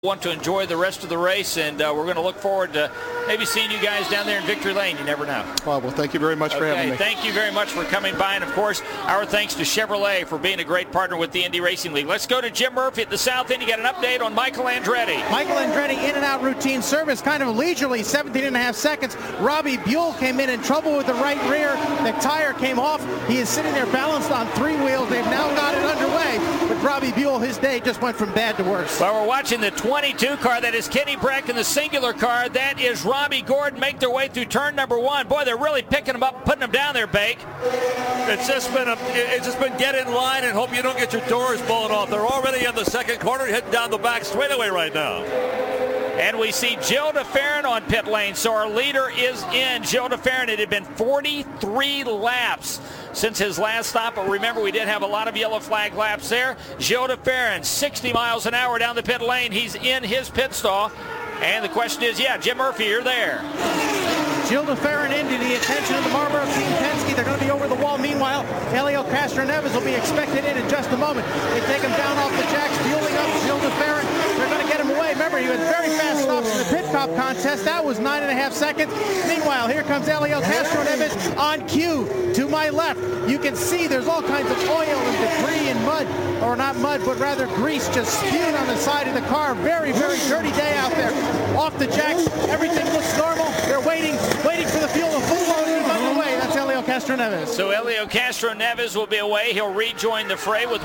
want to enjoy the rest of the race, and we're going to look forward to maybe seeing you guys down there in Victory Lane. You never know. Well, thank you very much for having me. Thank you very much for coming by, and of course, our thanks to Chevrolet for being a great partner with the Indy Racing League. Let's go to Jim Murphy at the south end. You got an update on Michael Andretti. Michael Andretti in and out routine service, kind of leisurely, 17.5 seconds. Robbie Buell came in trouble with the right rear. The tire came off. He is sitting there balanced on three wheels. They've now got it underway, but Robbie Buell, his day just went from bad to worse. Well, we're watching the 22 car. That is Kenny Brack in the singular car. That is Robbie Gordon make their way through turn number one. Boy, they're really picking them up, putting them down there, Bake. It's just been get in line and hope you don't get your doors blown off. They're already in the second corner, heading down the back straightaway right now. And we see Gilles de Ferran on pit lane. So our leader is in. Gilles de Ferran, it had been 43 laps since his last stop. But remember, we did have a lot of yellow flag laps there. Gilles de Ferran, 60 miles an hour down the pit lane. He's in his pit stall. And the question is, Jim Murphy, you're there. Gilles de Ferran into the attention of the Marlboro Team Penske. They're going to be over the wall. Meanwhile, Helio Castroneves will be expected in just a moment. They take him down off the jacks, fueling up Gilles de Ferran. They're going to get him away. Remember, he had very fast stops in the pit cop contest. That was 9.5 seconds. Meanwhile, here comes Helio Castroneves on cue to my left. You can see there's all kinds of oil and debris and mud, or not mud, but rather grease just spewed on the side of the car. Very, very dirty day out there. Off the jacks, everything looks normal. They're waiting for the fuel to full load. He's on the way. That's Helio Castroneves. So Helio Castroneves will be away. He'll rejoin the fray with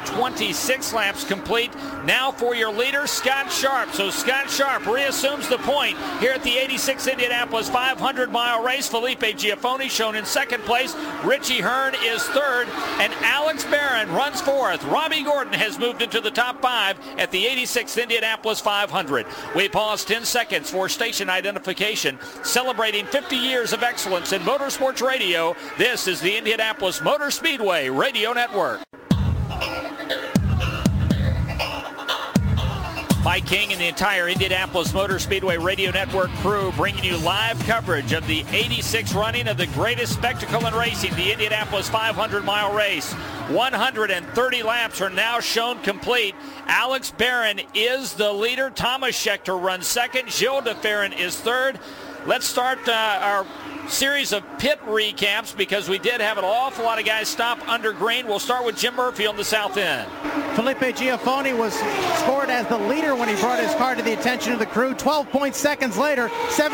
126 laps complete. Now for your leader, Scott Sharp. So Scott Sharp reassumes the point here at the 86th Indianapolis 500-mile race. Felipe Giafoni shown in second place. Richie Hearn is third, and Alex Barron runs fourth. Robbie Gordon has moved into the top five at the 86th Indianapolis 500. We pause 10 seconds for station identification. Celebrating 50 years of excellence in motorsports radio, this is the Indianapolis Motor Speedway Radio Network. Mike King and the entire Indianapolis Motor Speedway Radio Network crew bringing you live coverage of the 86th running of the greatest spectacle in racing, the Indianapolis 500-mile race. 130 laps are now shown complete. Alex Barron is the leader. Thomas Scheckter runs second. Gilles de Ferran is third. Let's start our series of pit recaps because we did have an awful lot of guys stop under green. We'll start with Jim Murphy on the south end. Felipe Giafoni was scored as the leader when he brought his car to the attention of the crew. 7 seconds later,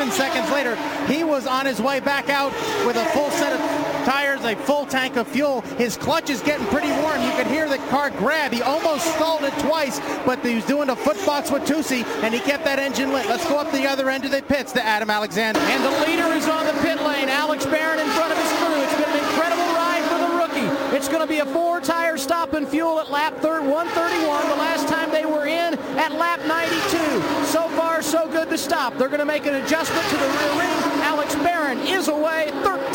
he was on his way back out with a full set of tires, a full tank of fuel. His clutch is getting pretty warm. You could hear the car grab. He almost stalled it twice, but he was doing a footbox with Tusi, and he kept that engine lit. Let's go up the other end of the pits to Adam Alexander. And the leader is on the pit lane. Alex Barron in front of his crew. It's been an incredible ride for the rookie. It's going to be a 4-tire stop and fuel at lap 131. The last time they were in at lap 92. So far, so good to stop. They're going to make an adjustment to the rear ring. Alex Barron is away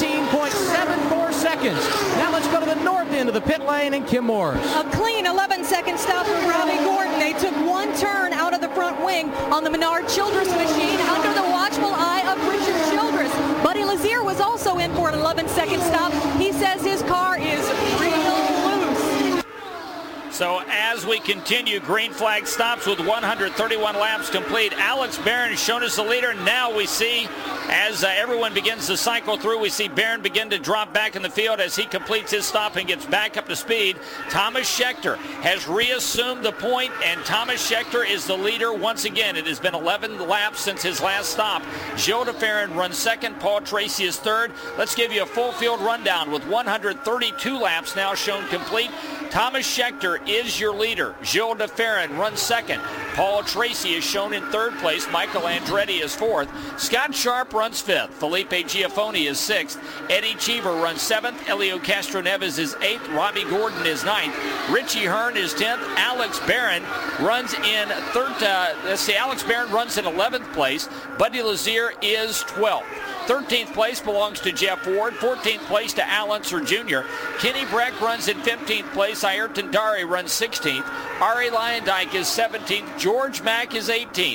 13.74 seconds. Now let's go to the north end of the pit lane and Kim Morris. A clean 11-second stop for Robbie Gordon. They took one turn out of the front wing on the Menard Childress machine under the watchful eye of Richard Childress. Buddy Lazier was also in for an 11-second stop. He says his car is real loose. So as we continue, green flag stops with 131 laps complete. Alex Barron is shown as the leader. Now we see, as everyone begins to cycle through, we see Barron begin to drop back in the field as he completes his stop and gets back up to speed. Thomas Scheckter has reassumed the point, and Thomas Scheckter is the leader once again. It has been 11 laps since his last stop. Gilles de Ferran runs second. Paul Tracy is third. Let's give you a full field rundown with 132 laps now shown complete. Thomas Scheckter is your leader. Gilles de Ferran runs second. Paul Tracy is shown in third place. Michael Andretti is fourth. Scott Sharp runs fifth. Felipe Giafoni is sixth. Eddie Cheever runs seventh. Helio Castroneves is eighth. Robbie Gordon is ninth. Richie Hearn is 10th. Alex Barron runs in Alex Barron runs in 11th place. Buddy Lazier is 12th. 13th place belongs to Jeff Ward. 14th place to Al Unser Jr. Kenny Brack runs in 15th place. Ayrton Dari runs 16th. Ari Luyendyk is 17th. George Mack is 18th.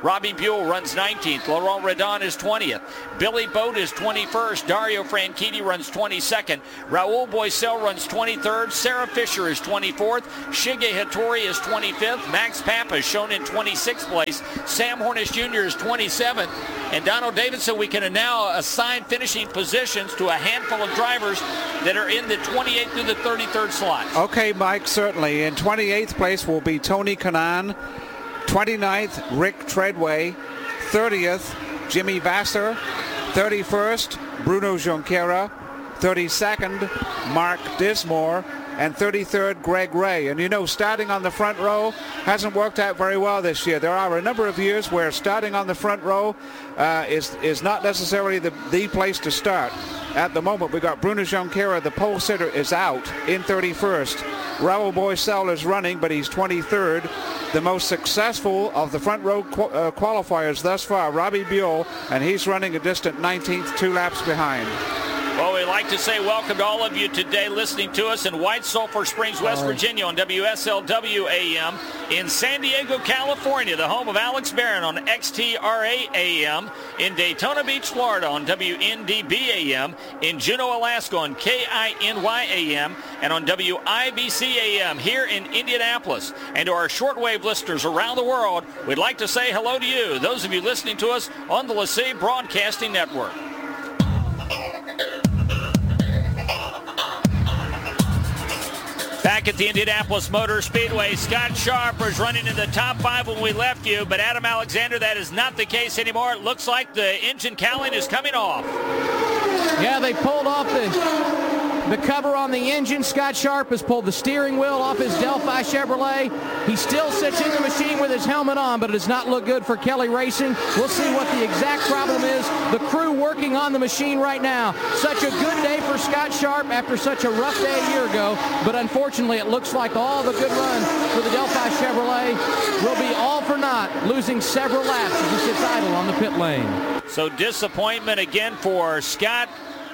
Robbie Buell runs 19th. Laurent Redon is 20th. Billy Boat is 21st. Dario Franchitti runs 22nd. Raul Boisel runs 23rd. Sarah Fisher is 24th. Shige Hattori is 25th. Max Pappa is shown in 26th place. Sam Hornish Jr. is 27th. And Donald Davidson, we can now assign finishing positions to a handful of drivers that are in the 28th through the 33rd slots. Okay, Mike, certainly. In 28th place will be Tony Kanaan. 29th, Rick Treadway. 30th, Jimmy Vasser. 31st, Bruno Junqueira. 32nd, Mark Dismore. And 33rd, Greg Ray. And you know, starting on the front row hasn't worked out very well this year. There are a number of years where starting on the front row is not necessarily the place to start. At the moment, we got Bruno Junqueira, the pole sitter, is out in 31st. Raul Boisel is running, but he's 23rd. The most successful of the front row qualifiers thus far, Robbie Buell, and he's running a distant 19th, 2 laps behind. Well, we'd like to say welcome to all of you today listening to us in White Sulphur Springs, West Virginia on WSLW AM, in San Diego, California, the home of Alex Barron on XTRA AM, in Daytona Beach, Florida on WNDB AM, in Juneau, Alaska on KINY AM, and on WIBC AM here in Indianapolis. And to our shortwave listeners around the world, we'd like to say hello to you, those of you listening to us on the LeSabre Broadcasting Network. Back at the Indianapolis Motor Speedway, Scott Sharp was running in the top 5 when we left you, but Adam Alexander, that is not the case anymore. It looks like the engine cowling is coming off. Yeah, they pulled off the cover on the engine. Scott Sharp has pulled the steering wheel off his Delphi Chevrolet. He still sits in the machine with his helmet on, but it does not look good for Kelly Racing. We'll see what the exact problem is. The crew working on the machine right now. Such a good day for Scott Sharp after such a rough day a year ago, but unfortunately it looks like all the good run for the Delphi Chevrolet will be all for naught, losing several laps as he sits idle on the pit lane. So disappointment again for Scott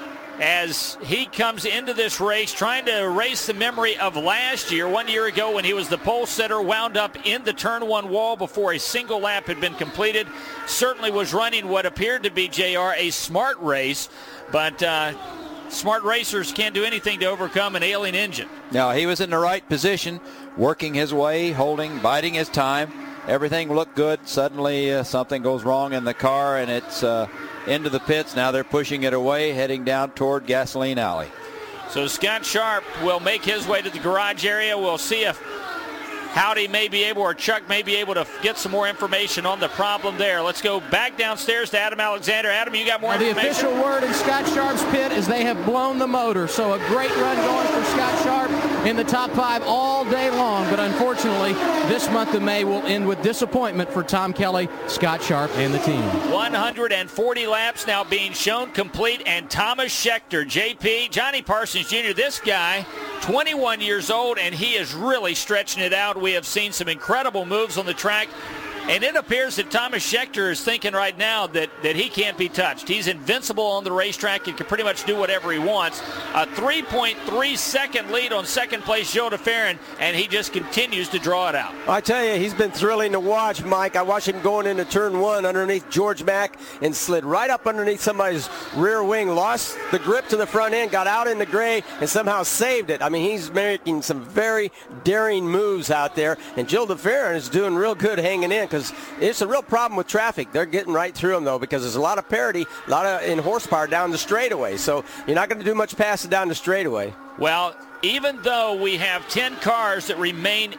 as he comes into this race trying to erase the memory of last year, 1 year ago when he was the pole sitter, wound up in the turn 1 wall before a single lap had been completed. Certainly was running what appeared to be, JR, a smart race, but smart racers can't do anything to overcome an ailing engine. No, he was in the right position, working his way, holding, biding his time. Everything looked good. Suddenly something goes wrong in the car, and it's into the pits. Now they're pushing it away, heading down toward Gasoline Alley. So Scott Sharp will make his way to the garage area. We'll see if Howdy may be able, or Chuck may be able to get some more information on the problem there. Let's go back downstairs to Adam Alexander. Adam, you got more information? The official word in Scott Sharp's pit is they have blown the motor. So a great run going for Scott Sharp in the top 5 all day long. But unfortunately, this month of May will end with disappointment for Tom Kelly, Scott Sharp, and the team. 140 laps now being shown complete. And Thomas Schechter, JP, Johnny Parsons Jr., this guy, 21 years old, and he is really stretching it out. We have seen some incredible moves on the track, and it appears that Thomas Schechter is thinking right now that he can't be touched. He's invincible on the racetrack and can pretty much do whatever he wants. A 3.3-second lead on second place Joe DeFerrin, and he just continues to draw it out. I tell you, he's been thrilling to watch, Mike. I watched him going into turn 1 underneath George Mack and slid right up underneath somebody's rear wing, lost the grip to the front end, got out in the gray, and somehow saved it. I mean, he's making some very daring moves out there, and Joe DeFerrin is doing real good hanging in, because it's a real problem with traffic. They're getting right through them, though, because there's a lot of parity, a lot of in horsepower down the straightaway. So you're not going to do much passing down the straightaway. Well, even though we have 10 cars that remain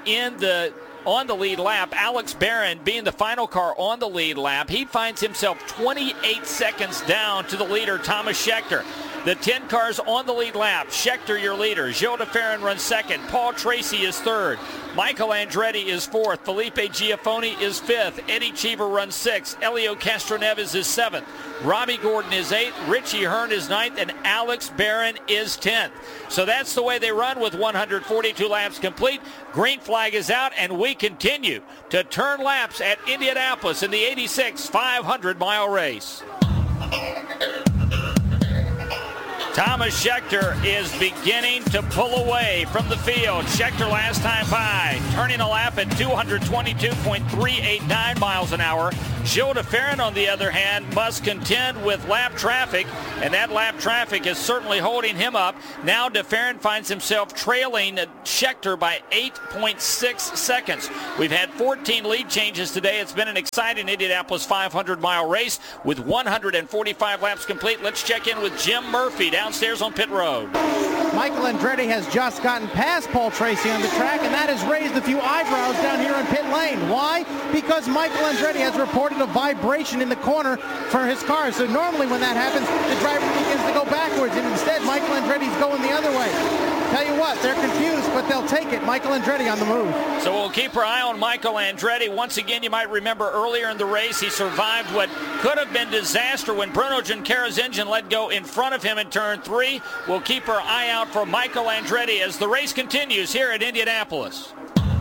on the lead lap, Alex Barron being the final car on the lead lap, he finds himself 28 seconds down to the leader, Thomas Schechter. The 10 cars on the lead lap. Schechter, your leader. Joe DeFerrin runs second. Paul Tracy is third. Michael Andretti is fourth. Felipe Giafoni is fifth. Eddie Cheever runs sixth. Elio Castroneves is seventh. Robbie Gordon is eighth. Richie Hearn is ninth. And Alex Barron is 10th. So that's the way they run with 142 laps complete. Green flag is out, and we continue to turn laps at Indianapolis in the 86 500-mile race. Thomas Scheckter is beginning to pull away from the field. Scheckter last time by, turning a lap at 222.389 miles an hour. Gilles de Ferran, on the other hand, must contend with lap traffic, and that lap traffic is certainly holding him up. Now de Ferran finds himself trailing Scheckter by 8.6 seconds. We've had 14 lead changes today. It's been an exciting Indianapolis 500-mile race with 145 laps complete. Let's check in with Jim Murphy downstairs on pit road. Michael Andretti has just gotten past Paul Tracy on the track, and that has raised a few eyebrows down here in pit lane. Why? Because Michael Andretti has reported a vibration in the corner for his car. So normally when that happens, the driver begins to go backwards, and instead Michael Andretti's going the other way. Tell you what, they're confused, but they'll take it. Michael Andretti on the move. So we'll keep our eye on Michael Andretti. Once again, you might remember earlier in the race, he survived what could have been disaster when Bruno Junqueira's engine let go in front of him in turn 3. We'll keep our eye out for Michael Andretti as the race continues here at Indianapolis.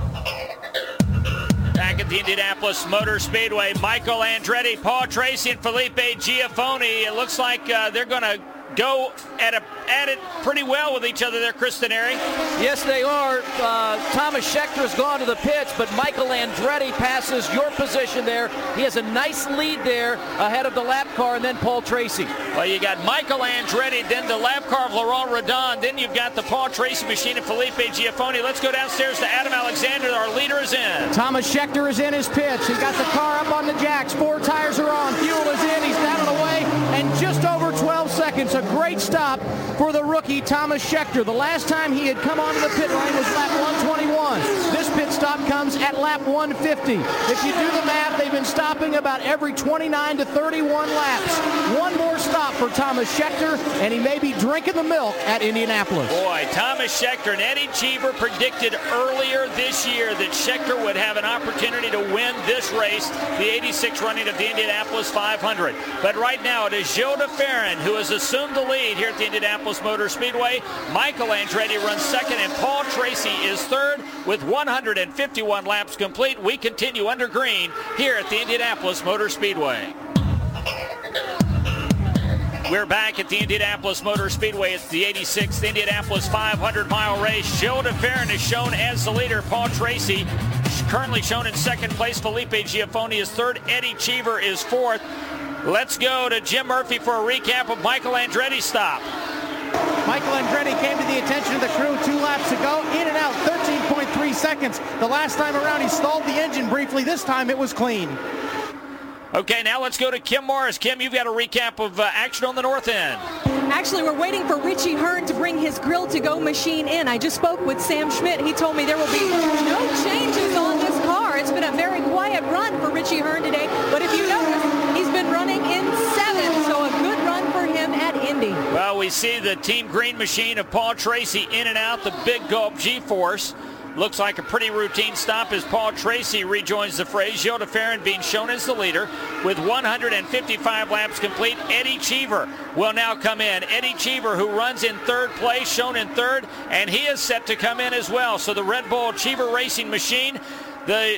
Back at the Indianapolis Motor Speedway, Michael Andretti, Paul Tracy, and Felipe Giafoni. It looks like they're going to go at it pretty well with each other there, Chris Denari. Yes, they are. Thomas Scheckter has gone to the pits, but Michael Andretti passes your position there. He has a nice lead there ahead of the lap car and then Paul Tracy. Well, you got Michael Andretti, then the lap car of Laurent Redon, then you've got the Paul Tracy machine and Felipe Giafoni. Let's go downstairs to Adam Alexander. Our leader is in. Thomas Scheckter is in his pits. He's got the car up on the jacks. 4 tires are on. Fuel is in. He's down and away. And just over 12 seconds. A great stop for the rookie Thomas Scheckter. The last time he had come onto the pit lane was lap 121. This pit stop comes at lap 150. If you do the math, they've been stopping about every 29 to 31 laps. One more stop for Thomas Scheckter, and he may be drinking the milk at Indianapolis. Boy, Thomas Scheckter and Eddie Cheever predicted earlier this year that Scheckter would have an opportunity to win this race, the 86 running of the Indianapolis 500. But right now it is Gilles de Ferran who has assumed the lead here at the Indianapolis Motor Speedway. Michael Andretti runs second, and Paul Tracy is third with 151 laps complete. We continue under green here at the Indianapolis Motor Speedway. We're back at the Indianapolis Motor Speedway. It's the 86th Indianapolis 500-mile race. Gilles de Ferran is shown as the leader. Paul Tracy currently shown in second place. Felipe Giafoni is third. Eddie Cheever is fourth. Let's go to Jim Murphy for a recap of Michael Andretti's stop. Michael Andretti came to the attention of the crew 2 laps ago. In and out, 13.3 seconds. The last time around, he stalled the engine briefly. This time, it was clean. Okay, now let's go to Kim Morris. Kim, you've got a recap of action on the north end. Actually, we're waiting for Richie Hearn to bring his grill-to-go machine in. I just spoke with Sam Schmidt. He told me there will be no changes on this car. It's been a very quiet run for Richie Hearn today. But if you notice, he's been running in 7th, so a good run for him at Indy. Well, we see the Team Green machine of Paul Tracy in and out, the big gulp G-force. Looks like a pretty routine stop as Paul Tracy rejoins the fray. Gilles de Ferran being shown as the leader with 155 laps complete. Eddie Cheever will now come in. Eddie Cheever, who runs in third place, shown in third, and he is set to come in as well. So the Red Bull Cheever Racing machine, the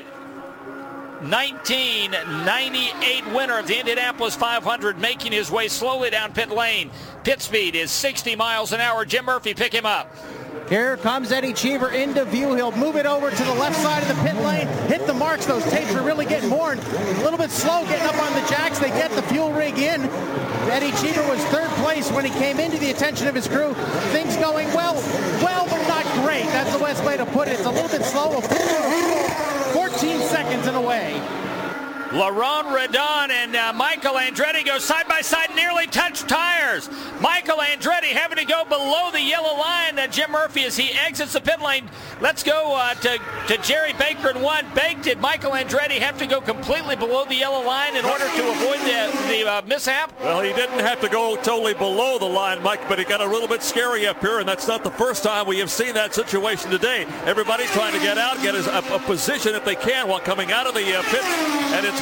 1998 winner of the Indianapolis 500, making his way slowly down pit lane. Pit speed is 60 miles an hour. Jim Murphy, pick him up. Here comes Eddie Cheever into view. He'll move it over to the left side of the pit lane. Hit the marks. Those tapes are really getting worn. A little bit slow getting up on the jacks. They get the fuel rig in. Eddie Cheever was third place when he came into the attention of his crew. Things going well, but not great. That's the best way to put it. It's a little bit slow. 14 seconds and away. Laurent Redon and Michael Andretti go side by side, nearly touch tires. Michael Andretti having to go below the yellow line. Jim Murphy as he exits the pit lane. Let's go to Jerry Baker in 1. Bake, did Michael Andretti have to go completely below the yellow line in order to avoid the mishap? Well, he didn't have to go totally below the line, Mike, but it got a little bit scary up here, and that's not the first time we have seen that situation today. Everybody's trying to get out, get a position if they can while coming out of the pit, and it's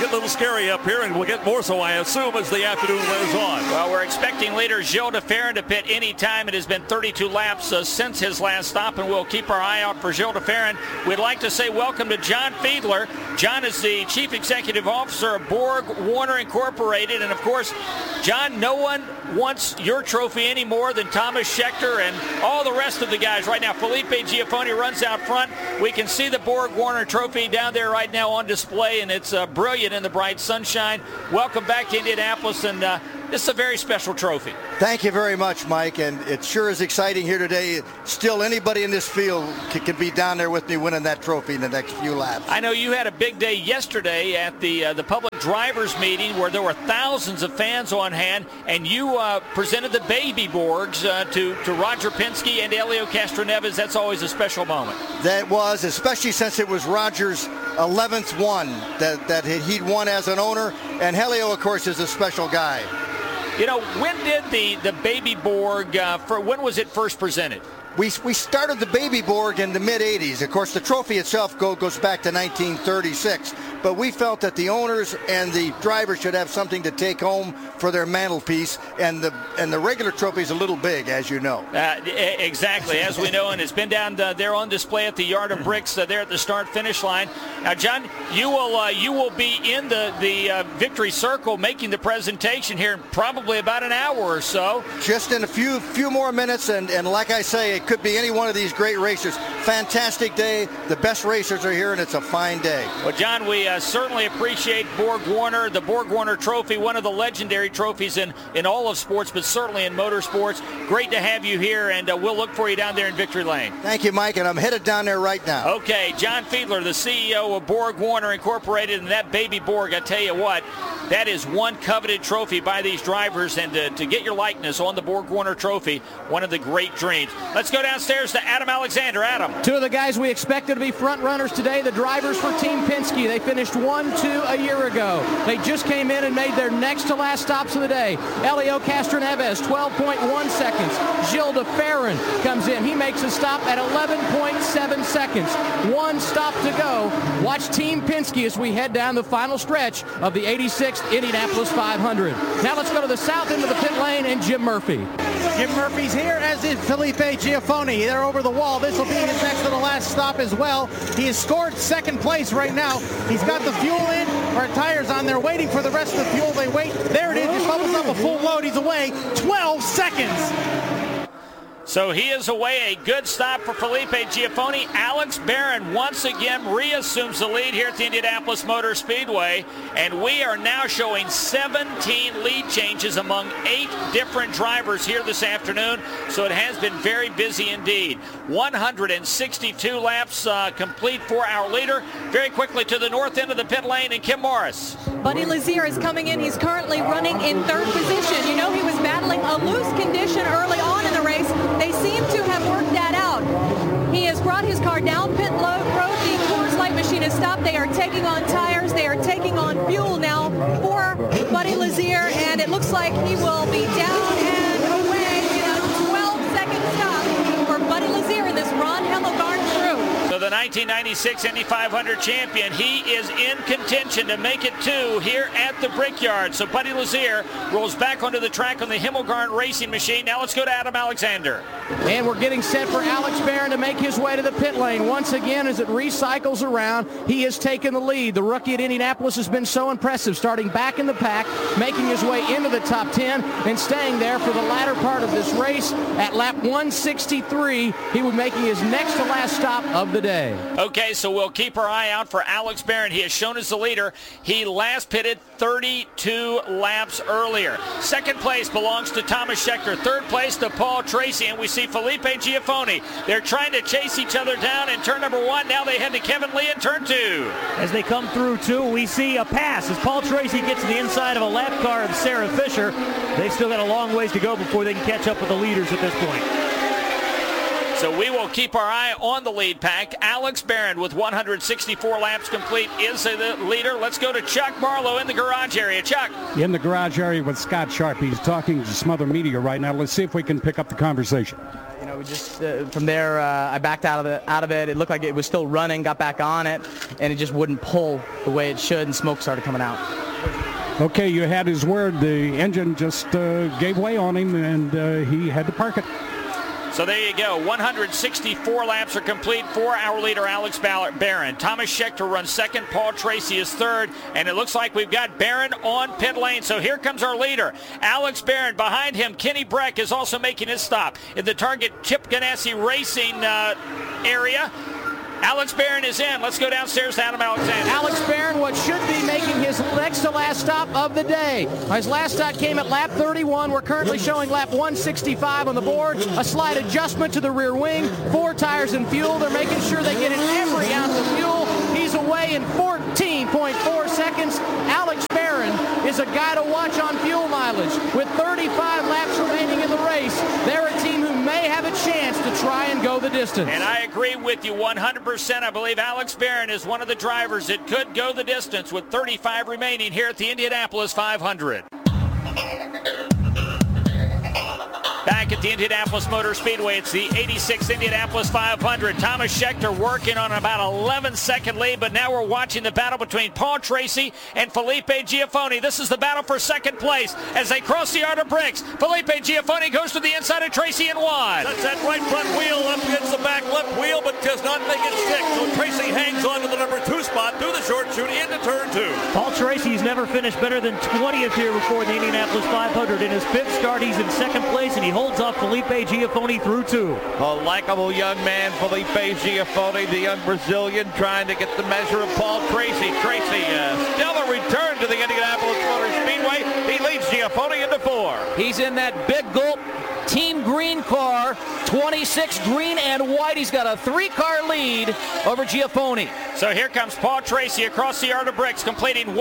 getting a little scary up here, and we'll get more so, I assume, as the afternoon wears on. Well, we're expecting leader Gilles de Ferran to pit any time. It has been 32 laps since his last stop, and we'll keep our eye out for Gilles de Ferran. We'd like to say welcome to John Fiedler. John is the Chief Executive Officer of Borg Warner Incorporated, and of course, John, no one wants your trophy any more than Thomas Scheckter and all the rest of the guys right now. Felipe Giafoni runs out front. We can see the Borg Warner trophy down there right now on display, and it's brilliant in the bright sunshine. Welcome back to Indianapolis, and this is a very special trophy. Thank you very much, Mike, and it sure is exciting here today. Still, anybody in this field can be down there with me winning that trophy in the next few laps. I know you had a big day yesterday at the public drivers meeting where there were thousands of fans on hand, and you presented the baby Borgs to Roger Penske and Helio Castroneves. That's always a special moment. That was, especially since it was Roger's 11th one that he'd won as an owner, and Helio, of course, is a special guy. You know, when did the baby Borg, when was it first presented? We started the baby Borg in the mid-'80s. Of course, the trophy itself goes back to 1936. But we felt that the owners and the drivers should have something to take home for their mantelpiece, and the regular trophy is a little big, as you know. Exactly, as we know, and it's been down there on display at the Yard of Bricks there at the start-finish line. Now, John, you will be in the victory circle making the presentation here in probably about an hour or so. Just in a few more minutes, and like I say, it could be any one of these great racers. Fantastic day. The best racers are here, and it's a fine day. Well, John, we certainly appreciate Borg Warner, the Borg Warner Trophy, one of the legendary trophies in all of sports, but certainly in motorsports. Great to have you here, and we'll look for you down there in Victory Lane. Thank you, Mike, and I'm headed down there right now. Okay, John Fiedler, the CEO of Borg Warner Incorporated, and that baby Borg, I tell you what, that is one coveted trophy by these drivers, and to get your likeness on the Borg Warner Trophy, one of the great dreams. Let's go downstairs to Adam Alexander. Adam. Two of the guys we expected to be front runners today, the drivers for Team Penske. They finished 1-2 a year ago. They just came in and made their next to last stops of the day. Helio Castroneves, 12.1 seconds. Gilles de Ferran comes in. He makes a stop at 11.7 seconds. One stop to go. Watch Team Penske as we head down the final stretch of the 86th Indianapolis 500. Now let's go to the south end of the pit lane and Jim Murphy. Jim Murphy's here, as is Felipe Giafoni. They're over the wall. This will be his next to the last stop as well. He has scored second place right now. He's got the fuel in, or tires on there, waiting for the rest of the fuel. They wait. There it is. Just bubbles up a full load. He's away. 12 seconds. So he is away. A good stop for Felipe Giafoni. Alex Barron once again reassumes the lead here at the Indianapolis Motor Speedway. And we are now showing 17 lead changes among 8 different drivers here this afternoon. So it has been very busy indeed. 162 laps complete for our leader. Very quickly to the north end of the pit lane, and Kim Morris. Buddy Lazier is coming in. He's currently running in third position. You know, he was battling a loose condition early on in the race. They seem to have worked that out. He has brought his car down pit road. The Coors Light machine has stopped. They are taking on tires. They are taking on fuel now for Buddy Lazier, and it looks like he will be down and away in a 12-second stop for Buddy Lazier in this Ron Hellegarn crew. So the 1996 Indy 500 champion, he is in contention to make it 2 here at the Brickyard. So Buddy Lazier rolls back onto the track on the Himmelgarn racing machine. Now let's go to Adam Alexander. And we're getting set for Alex Barron to make his way to the pit lane. Once again, as it recycles around, he has taken the lead. The rookie at Indianapolis has been so impressive, starting back in the pack, making his way into the top 10, and staying there for the latter part of this race. At lap 163, he will be making his next to last stop of the day. Okay, so we'll keep our eye out for Alex Barron. He has shown as the leader. He last pitted 32 laps earlier. Second place belongs to Thomas Scheckter. Third place to Paul Tracy, and we see Felipe Giafoni. They're trying to chase each other down in turn number 1. Now they head to Kevin Lee in turn 2. As they come through 2, we see a pass as Paul Tracy gets to the inside of a lap car of Sarah Fisher. They've still got a long ways to go before they can catch up with the leaders at this point. So we will keep our eye on the lead pack. Alex Barron with 164 laps complete is the leader. Let's go to Chuck Barlow in the garage area. Chuck. In the garage area with Scott Sharp. He's talking to some other media right now. Let's see if we can pick up the conversation. We just from there, I backed out of it. It looked like it was still running, got back on it, and it just wouldn't pull the way it should, and smoke started coming out. Okay, you had his word. The engine just gave way on him, and he had to park it. So there you go. 164 laps are complete for our leader, Alex Barron. Thomas Scheckter runs second. Paul Tracy is third. And it looks like we've got Barron on pit lane. So here comes our leader, Alex Barron. Behind him, Kenny Breck is also making his stop in the Target Chip Ganassi Racing area. Alex Barron is in. Let's go downstairs to Adam Alexander. Alex Barron, what should be making his next to last stop of the day. His last stop came at lap 31. We're currently showing lap 165 on the board. A slight adjustment to the rear wing. 4 tires and fuel. They're making sure they get in every ounce of fuel. He's away in 14.4 seconds. Alex Barron is a guy to watch on fuel mileage. With 35 laps remaining in the race, they're a team who may have a chance to try and go the distance. And I agree with you 100%. I believe Alex Barron is one of the drivers that could go the distance with 35 remaining here at the Indianapolis 500. Back at the Indianapolis Motor Speedway, it's the 86th Indianapolis 500. Thomas Scheckter working on about 11-second lead, but now we're watching the battle between Paul Tracy and Felipe Giafoni. This is the battle for second place as they cross the yard of bricks. Felipe Giafoni goes to the inside of Tracy and one. That's that right front wheel up against the back left wheel, but does not make it stick. So Tracy hangs on to the number 2 spot through the short chute into turn 2. Paul Tracy's never finished better than 20th here before the Indianapolis 500. In his 5th start, he's in second place, and he holds off Felipe Giafoni through 2. A likable young man, Felipe Giafoni, the young Brazilian, trying to get the measure of Paul Tracy. Tracy still a return to the Indianapolis Motor Speedway. He leads Giafoni into 4. He's in that big gulp Team Green car, 26 green and white. He's got a 3-car lead over Giafoni. So here comes Paul Tracy across the yard of bricks, completing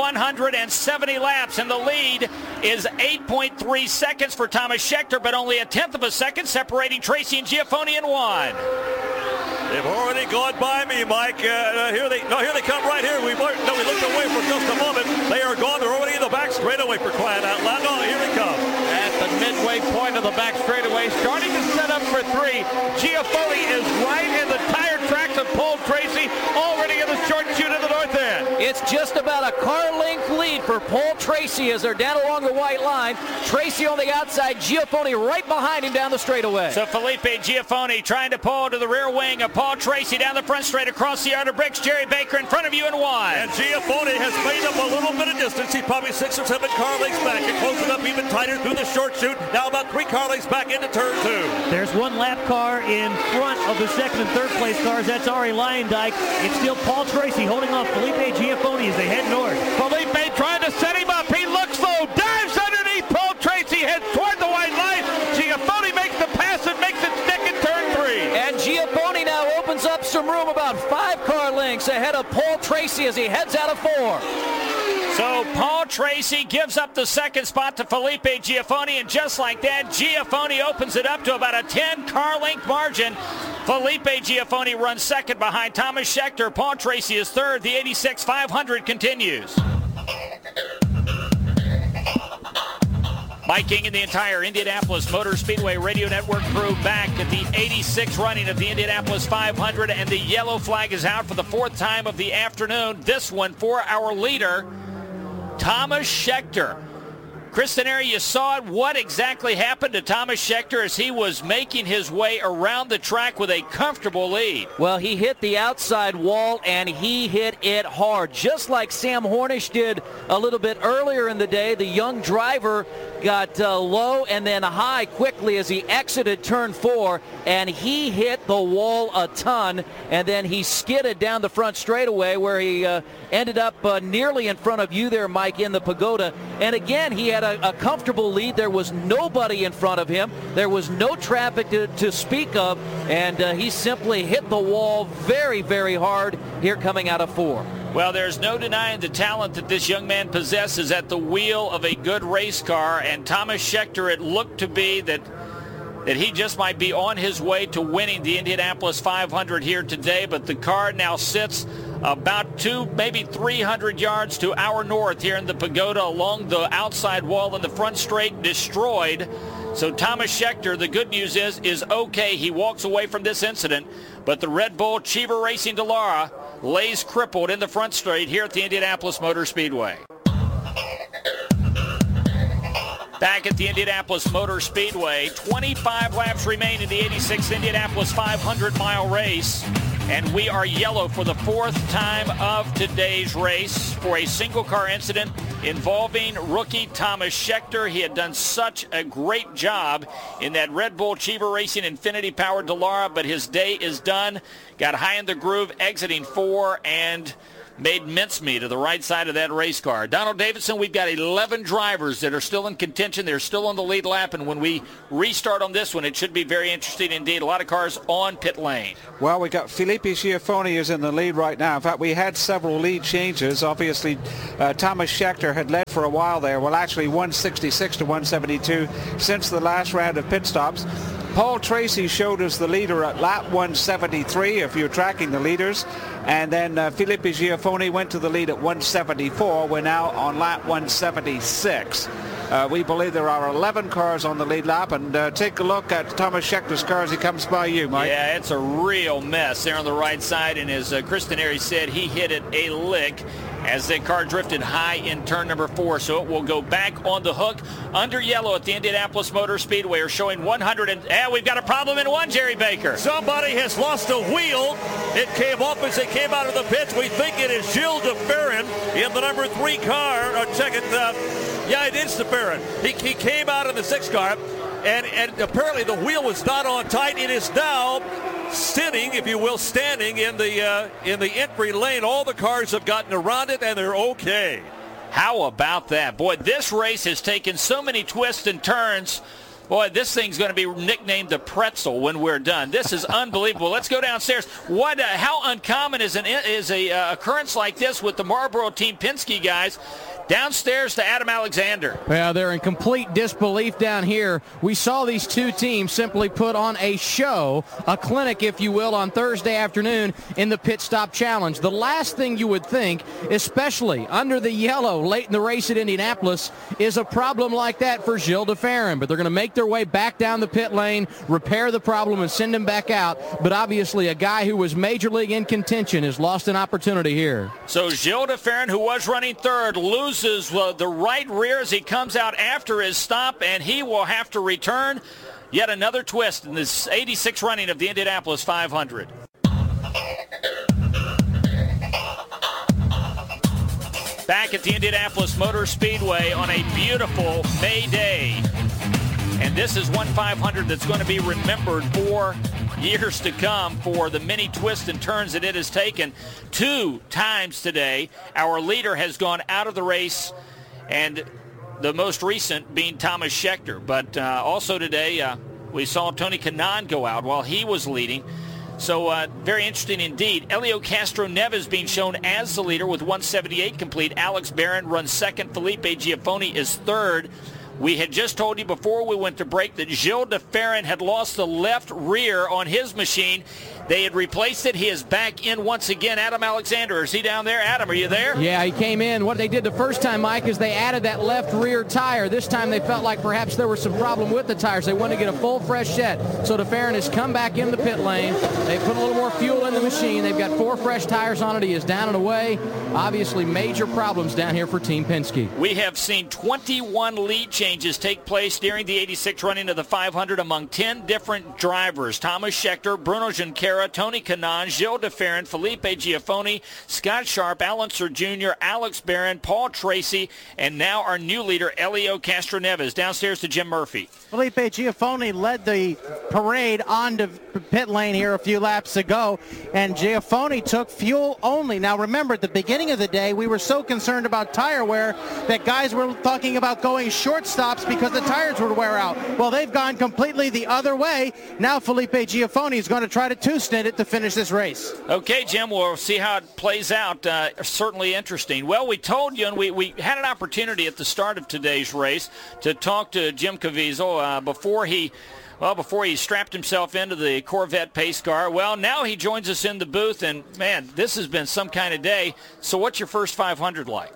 170 laps, and the lead is 8.3 seconds for Thomas Scheckter, but only a 1/10 of a second separating Tracy and Giafoni in 1. They've already gone by me, Mike. Here they come right here. We looked away for just a moment. They are gone. They're already in the back straightaway, for crying out loud. No, here they come. At the midway point of the back straightaway, starting to set up for 3. Giafoni is right in the tire tracks of Paul Tracy, already in the short chute of the north end. It's just about a car length lead for Paul Tracy as they're down along the white line. Tracy on the outside, Giafoni right behind him down the straightaway. So Felipe Giafoni trying to pull to the rear wing of Paul Tracy down the front straight across the yard of bricks. Jerry Baker in front of you in 1. And Giafoni has made up a little bit of distance. He's probably 6 or 7 car lengths back and closing up even tighter through the short chute. Now about 3 car lengths back into turn 2. There's 1 lap car in front of the second and third place cars. That's Ari Leyendijk. It's still Paul Tracy holding off Felipe Giafoni as they head north. Felipe trying to set him up. He looks low, dives underneath Paul Tracy, heads toward the white line. Giafoni makes the pass and makes it stick in turn 3. And Giafoni now opens up some room about 5 car lengths ahead of Paul Tracy as he heads out of 4. So Paul Tracy gives up the second spot to Felipe Giafoni, and just like that, Giafoni opens it up to about a 10-car length margin. Felipe Giafoni runs second behind Thomas Scheckter. Paul Tracy is third. The 86 500 continues. Mike King and the entire Indianapolis Motor Speedway Radio Network crew back at the 86th running of the Indianapolis 500, and the yellow flag is out for the 4th time of the afternoon. This one for our leader, Thomas Scheckter. Chris Denari, you saw it. What exactly happened to Thomas Scheckter as he was making his way around the track with a comfortable lead? Well, he hit the outside wall, and he hit it hard. Just like Sam Hornish did a little bit earlier in the day, the young driver got low and then high quickly as he exited turn 4, and he hit the wall a ton, and then he skidded down the front straightaway where he ended up nearly in front of you there, Mike, in the Pagoda. And again, he had a comfortable lead. There was nobody in front of him. There was no traffic to speak of, and he simply hit the wall very, very hard here coming out of 4. Well, there's no denying the talent that this young man possesses at the wheel of a good race car, and Thomas Scheckter, it looked to be that that he just might be on his way to winning the Indianapolis 500 here today, but the car now sits about 200, maybe 300 yards to our north here in the pagoda along the outside wall in the front straight, destroyed. So Thomas Scheckter, the good news is okay. He walks away from this incident, but the Red Bull Cheever Racing Dallara lays crippled in the front straight here at the Indianapolis Motor Speedway. Back at the Indianapolis Motor Speedway, 25 laps remain in the 86th Indianapolis 500-mile race, and we are yellow for the fourth time of today's race for a single-car incident involving rookie Thomas Scheckter. He had done such a great job in that Red Bull Cheever Racing Infinity-powered Dallara, but his day is done. Got high in the groove, exiting 4, and made mincemeat of the right side of that race car. Donald Davidson, we've got 11 drivers that are still in contention. They're still on the lead lap, and when we restart on this one, it should be very interesting indeed. A lot of cars on pit lane. Well, we got Felipe Giafoni is in the lead right now. In fact, we had several lead changes. Obviously, Thomas Scheckter had led for a while there. Well, actually 166 to 172 since the last round of pit stops. Paul Tracy showed us the leader at lap 173, if you're tracking the leaders. And then Felipe Giafoni went to the lead at 174. We're now on lap 176. We believe there are 11 cars on the lead lap. And take a look at Thomas Schecter's car as he comes by you, Mike. Yeah, it's a real mess there on the right side. And as Kristen Airy said, he hit it a lick as the car drifted high in turn number 4. So it will go back on the hook under yellow at the Indianapolis Motor Speedway. We're showing 100. And we've got a problem in one, Jerry Baker. Somebody has lost a wheel. It came up as they came out of the pits. We think it is Gilles de Ferran in the number 3 car. Check it. Yeah, it is de Ferran. He came out of the 6 car, and apparently the wheel was not on tight. It is now sitting, if you will, standing in the entry lane. All the cars have gotten around it, and they're okay. How about that? Boy, this race has taken so many twists and turns. Boy, this thing's going to be nicknamed the pretzel when we're done. This is unbelievable. Let's go downstairs. How uncommon is a occurrence like this with the Marlboro Team Penske guys? Downstairs to Adam Alexander. Yeah, they're in complete disbelief down here. We saw these two teams simply put on a show, a clinic, if you will, on Thursday afternoon in the Pit Stop Challenge. The last thing you would think, especially under the yellow late in the race at Indianapolis, is a problem like that for Gilles de Ferran. But they're going to make their way back down the pit lane, repair the problem, and send him back out. But obviously a guy who was Major League in contention has lost an opportunity here. So Gilles de Ferran, who was running third, loses the right rear as he comes out after his stop, and he will have to return. Yet another twist in this 86th running of the Indianapolis 500. Back at the Indianapolis Motor Speedway on a beautiful May day. And this is one 500 that's going to be remembered for years to come for the many twists and turns that it has taken. 2 times today, our leader has gone out of the race, and the most recent being Thomas Scheckter. But also today, we saw Tony Kanaan go out while he was leading. So very interesting indeed. Helio Castroneves being shown as the leader with 178 complete. Alex Barron runs second. Felipe Giafoni is third. We had just told you before we went to break that Gilles de Ferran had lost the left rear on his machine. They had replaced it. He is back in once again. Adam Alexander, is he down there? Adam, are you there? Yeah, he came in. What they did the first time, Mike, is they added that left rear tire. This time they felt like perhaps there was some problem with the tires. They wanted to get a full fresh set. So de Ferran has come back in the pit lane. They put a little more fuel in the machine. They've got 4 fresh tires on it. He is down and away. Obviously major problems down here for Team Penske. We have seen 21 lead changes take place during the 86th running of the 500 among 10 different drivers. Thomas Scheckter, Bruno Junqueira, Tony Kanaan, Gilles de Ferran, Felipe Giafoni, Scott Sharp, Alan Sir Jr., Alex Barron, Paul Tracy, and now our new leader, Helio Castroneves. Downstairs to Jim Murphy. Felipe Giafoni led the parade onto pit lane here a few laps ago, and Giafoni took fuel only. Now remember, at the beginning of the day, we were so concerned about tire wear that guys were talking about going short stops because the tires would wear out. Well, they've gone completely the other way. Now Felipe Giafoni is going to try to boosted it to finish this race. Okay, Jim, we'll see how it plays out. Certainly interesting. Well, we told you, and we had an opportunity at the start of today's race to talk to Jim Caviezel before he strapped himself into the Corvette pace car. Well, now he joins us in the booth, and, man, this has been some kind of day. So what's your first 500 like?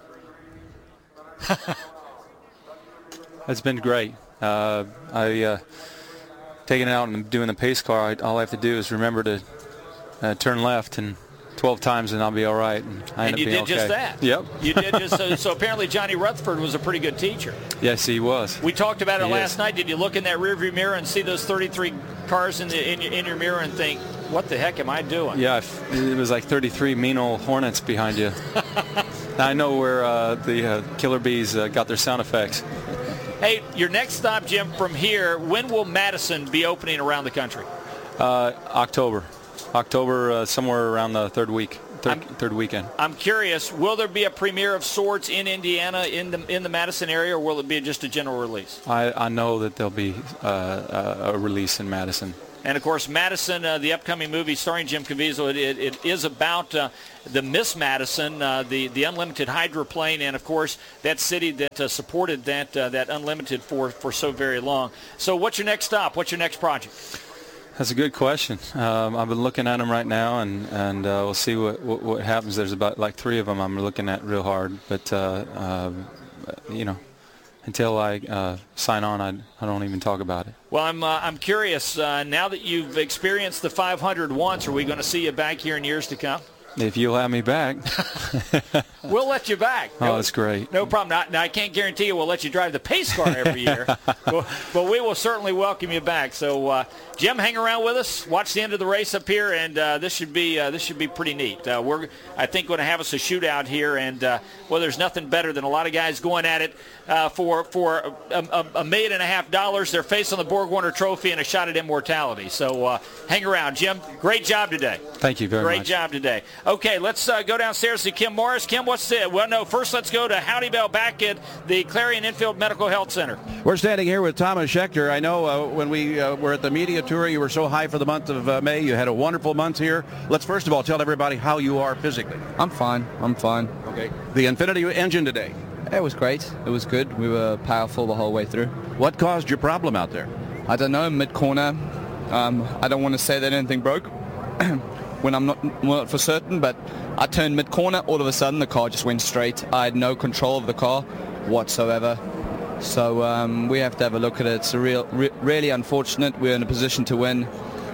It's been great. Taking it out and doing the pace car, all I have to do is remember to turn left and 12 times and I'll be all right. And you did just that. Yep. You did just so apparently Johnny Rutherford was a pretty good teacher. Yes, he was. We talked about it last night. Did you look in that rearview mirror and see those 33 cars in your mirror and think, what the heck am I doing? Yeah, it was like 33 mean old Hornets behind you. Now I know where the Killer Bees got their sound effects. Hey, your next stop, Jim, from here, when will Madison be opening around the country? October, somewhere around the third weekend. I'm curious, will there be a premiere of sorts in Indiana in the Madison area, or will it be just a general release? I know that there'll be a release in Madison. And, of course, Madison, the upcoming movie starring Jim Caviezel, it is about the Miss Madison, the unlimited hydroplane, and, of course, that city that supported that unlimited for so very long. So what's your next stop? What's your next project? That's a good question. I've been looking at them right now, and we'll see what happens. There's about like 3 of them I'm looking at real hard. But, until I sign on, I don't even talk about it. Well, I'm curious. Now that you've experienced the 500 once, are we going to see you back here in years to come? If you'll have me back. We'll let you back. Oh, that's great. No problem. Now, I can't guarantee you we'll let you drive the pace car every year, but we will certainly welcome you back. So, Jim, hang around with us. Watch the end of the race up here, and this should be pretty neat. We're, I think, going to have us a shootout here, and there's nothing better than a lot of guys going at it for $1.5 million. They're facing the Borg Warner Trophy and a shot at immortality. So, hang around, Jim. Great job today. Thank you very much. Great job today. Okay, let's go downstairs to Kim Morris. Kim, what's it? Well, no, first let's go to Howdy Bell back at the Clarion Infield Medical Health Center. We're standing here with Thomas Schechter. I know when we were at the media tour, you were so high for the month of May. You had a wonderful month here. Let's first of all tell everybody how you are physically. I'm fine. Okay. The Infiniti engine today. It was great. It was good. We were powerful the whole way through. What caused your problem out there? I don't know, mid-corner. I don't want to say that anything broke when I'm not for certain, but I turned mid-corner. All of a sudden, the car just went straight. I had no control of the car whatsoever. So we have to have a look at it. It's really unfortunate. We're in a position to win,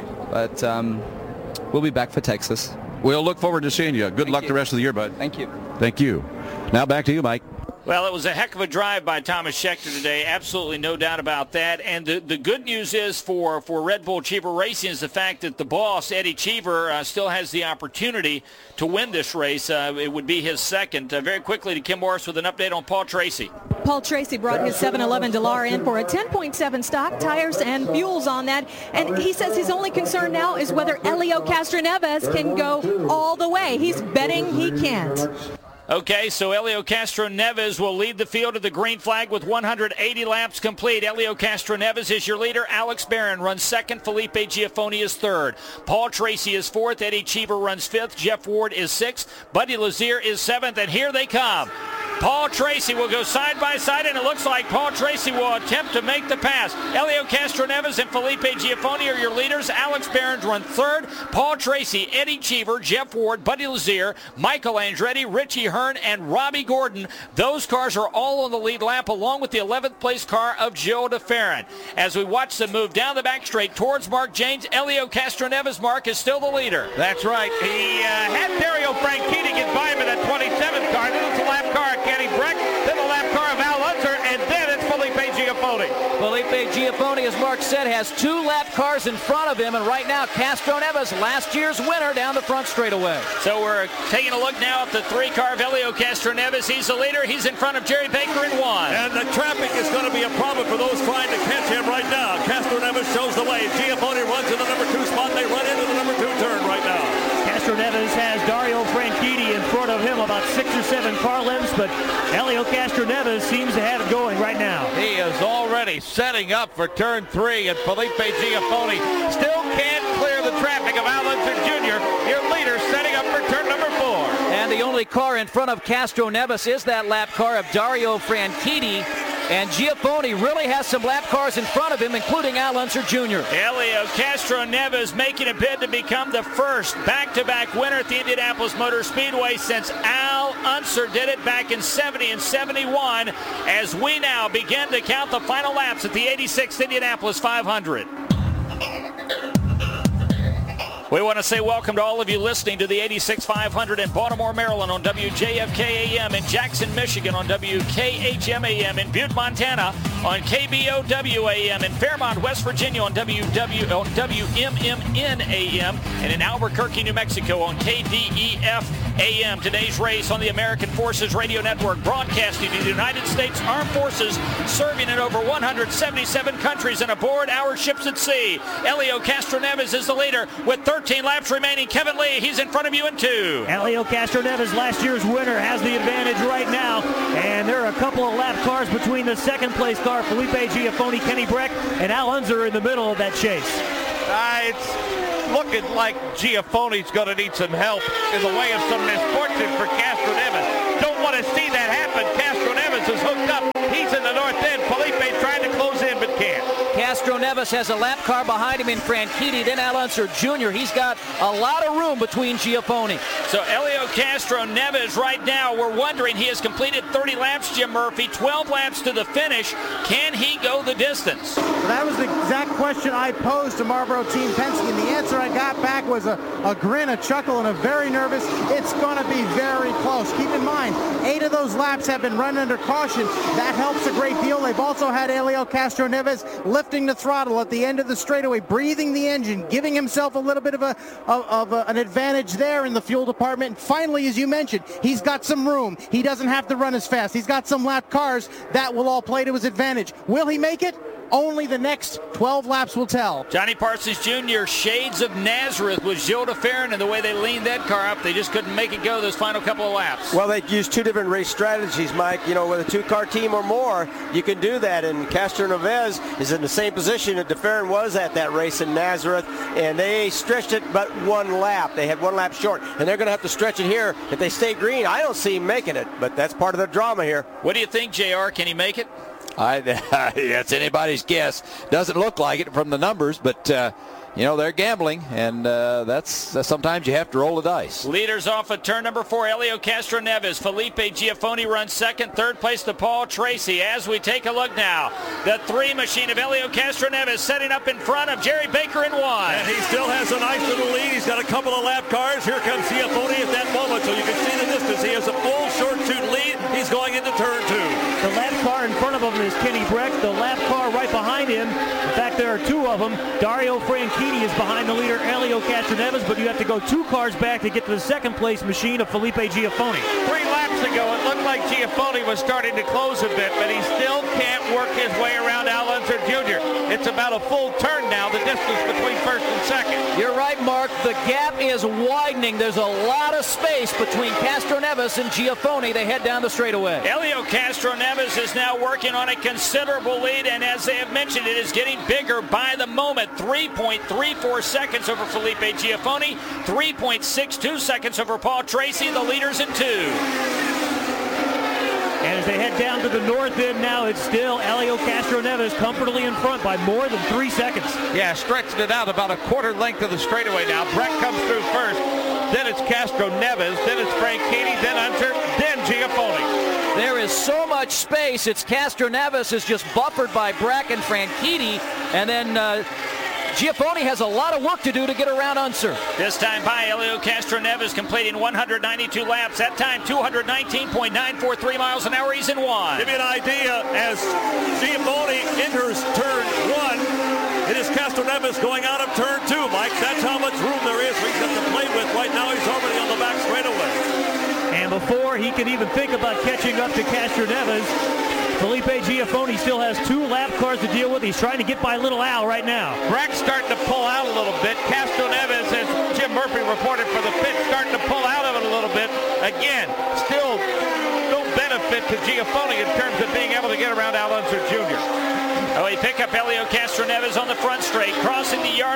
but we'll be back for Texas. We'll look forward to seeing you. Good luck the rest of the year, bud. Thank you. Thank you. Now back to you, Mike. Well, it was a heck of a drive by Thomas Schechter today. Absolutely no doubt about that. And the good news is for Red Bull Cheever Racing is the fact that the boss, Eddie Cheever, still has the opportunity to win this race. It would be his second. Very quickly to Kim Morris with an update on Paul Tracy. Paul Tracy brought his 711 Dallara in for a 10.7 stock, tires and fuels on that. And he says his only concern now is whether Helio Castroneves can go all the way. He's betting he can't. Okay, so Helio Castroneves will lead the field of the green flag with 180 laps complete. Helio Castroneves is your leader. Alex Barron runs second. Felipe Giafoni is third. Paul Tracy is fourth. Eddie Cheever runs fifth. Jeff Ward is sixth. Buddy Lazier is seventh. And here they come. Paul Tracy will go side by side, and it looks like Paul Tracy will attempt to make the pass. Helio Castroneves and Felipe Giafoni are your leaders. Alex Barron runs third. Paul Tracy, Eddie Cheever, Jeff Ward, Buddy Lazier, Michael Andretti, Richie Hearn, and Robbie Gordon. Those cars are all on the lead lap, along with the 11th place car of Joe DeFerrin. As we watch them move down the back straight towards Mark James, Helio Castroneves, Mark, is still the leader. That's right. He had Dario Franchitti get by him in that 27th car. Then it's a lap car of Kenny Breck, then the lap car of Al Unser, and then it's Felipe Giafoni. Felipe Giafoni, as Mark said, has 2 lap cars in front of him, and right now Castroneves, last year's winner, down the front straightaway. So we're taking a look now at the 3 car of Helio Castroneves. He's the leader. He's in front of Jerry Baker in 1. And the traffic is going to be a problem for those trying to catch him right now. Castroneves shows the way. Giafoni runs in the number 2 spot. They run into the number 2 turn right now. Castroneves has Dario Franchitti in front of him about 6 or 7 car lengths, but Helio Castroneves seems to have it going right now. He is already setting up for turn 3, and Felipe Giafoni still can't clear the traffic of Al Unser Jr., your leader, setting up for turn number 4. And the only car in front of Castro Neves is that lap car of Dario Franchitti. And Giaffoni really has some lap cars in front of him, including Al Unser Jr. Helio Castro Neves making a bid to become the first back-to-back winner at the Indianapolis Motor Speedway since Al Unser did it back in 70 and 71, as we now begin to count the final laps at the 86th Indianapolis 500. We want to say welcome to all of you listening to the 86 500 in Baltimore, Maryland on WJFK AM, in Jackson, Michigan on WKHM AM, in Butte, Montana on KBOW AM, in Fairmont, West Virginia on WMMN AM, and in Albuquerque, New Mexico on KDEF AM. Today's race on the American Forces Radio Network, broadcasting to the United States Armed Forces, serving in over 177 countries and aboard our ships at sea. Helio Castro Neves is the leader with 13 laps remaining. Kevin Lee, he's in front of you in 2. Helio Castro Neves, last year's winner, has the advantage right now. And there are a couple of lap cars between the second place car, Felipe Giaffoni, Kenny Breck, and Al Unser in the middle of that chase. It's looking like Giaffoni's going to need some help in the way of some misfortune for Castro Neves. Don't want to see that happen. Castro Neves is hooked up. He's in the north end. Felipe trying to close in, but can't. Castro Neves has a lap car behind him in Franchitti, then Al Unser Jr. He's got a lot of room between Giaffoni. So Helio Castro Neves right now, we're wondering, he has completed 30 laps, Jim Murphy, 12 laps to the finish. Can he go the distance? Well, that was the exact question I posed to Marlboro Team Penske, and the answer I got back was a grin, a chuckle, and a very nervous, it's going to be very close. Keep in mind, 8 of those laps have been run under caution. That helps a great deal. They've also had Helio Castro Neves lifting the throttle at the end of the straightaway, breathing the engine, giving himself a little bit of an advantage there in the fuel department. And finally, as you mentioned, he's got some room. He doesn't have to run as fast. He's got some lap cars that will all play to his advantage. Will he make it? Only the next 12 laps will tell. Johnny Parsons Jr., shades of Nazareth with Gilles de Ferran, and the way they leaned that car up, they just couldn't make it go those final couple of laps. Well, they used 2 different race strategies, Mike. You know, with a 2-car team or more, you can do that. And Castro Neves is in the same position that de Ferran was at that race in Nazareth, and they stretched it but 1 lap. They had 1 lap short, and they're going to have to stretch it here. If they stay green, I don't see him making it, but that's part of the drama here. What do you think, JR? Can he make it? That's anybody's guess. Doesn't look like it from the numbers, but you know, they're gambling, and that's sometimes you have to roll the dice. Leaders off at turn number 4, Helio Castro Neves. Felipe Giaffoni runs second. Third place to Paul Tracy. As we take a look now, the 3 machine of Helio Castro Neves setting up in front of Jerry Baker in 1. And he still has a nice little lead. He's got a couple of lap cars. Here comes Giaffoni at that moment, so you can see the distance. He has a full short shoot lead. He's going into turn 2. The lap car in front of him is Kenny Breck. The lap car right behind him, in fact, there are 2 of them. Dario Franchitti is behind the leader, Helio Castro Neves, but you have to go 2 cars back to get to the second place machine of Felipe Giaffoni. 3 laps ago, it looked like Giaffoni was starting to close a bit, but he still can't work his way around Al Unser Jr. It's about a full turn now, the distance between first and second. You're right, Mark. The gap is widening. There's a lot of space between Castro Neves and Giaffoni. They head down the straightaway. Helio Castro Neves is now working on a considerable lead, and as they have mentioned, it is getting bigger by the moment. 3.34 seconds over Felipe Giaffoni, 3.62 seconds over Paul Tracy, the leaders in 2. And as they head down to the north end now, it's still Helio Castro Neves comfortably in front by more than 3 seconds. Yeah, stretched it out about a quarter length of the straightaway now. Breck comes through first, then it's Castro Neves, then it's Franchitti, then Unser, then Giaffoni. There is so much space. It's Castro Neves is just buffered by Breck and Franchitti, and then Giaffoni has a lot of work to do to get around Unser. This time by Helio Castro Neves completing 192 laps. That time 219.943 miles an hour. He's in 1. Give you an idea, as Giaffoni enters turn 1, it is Castro Neves going out of turn 2, Mike. That's how much room there is he's got to play with. Right now he's already on the back straightaway. And before he can even think about catching up to Castro Neves, Felipe Giaffoni still has 2 lap cars to deal with. He's trying to get by little Al right now. Breck's starting to pull out a little bit. Castro Neves, as Jim Murphy reported for the pit, starting to pull out of it a little bit. Again, still no benefit to Giaffoni in terms of being able to get around Al Unser Jr. Oh, he picked up Helio Castro Neves on the front straight, crossing the yard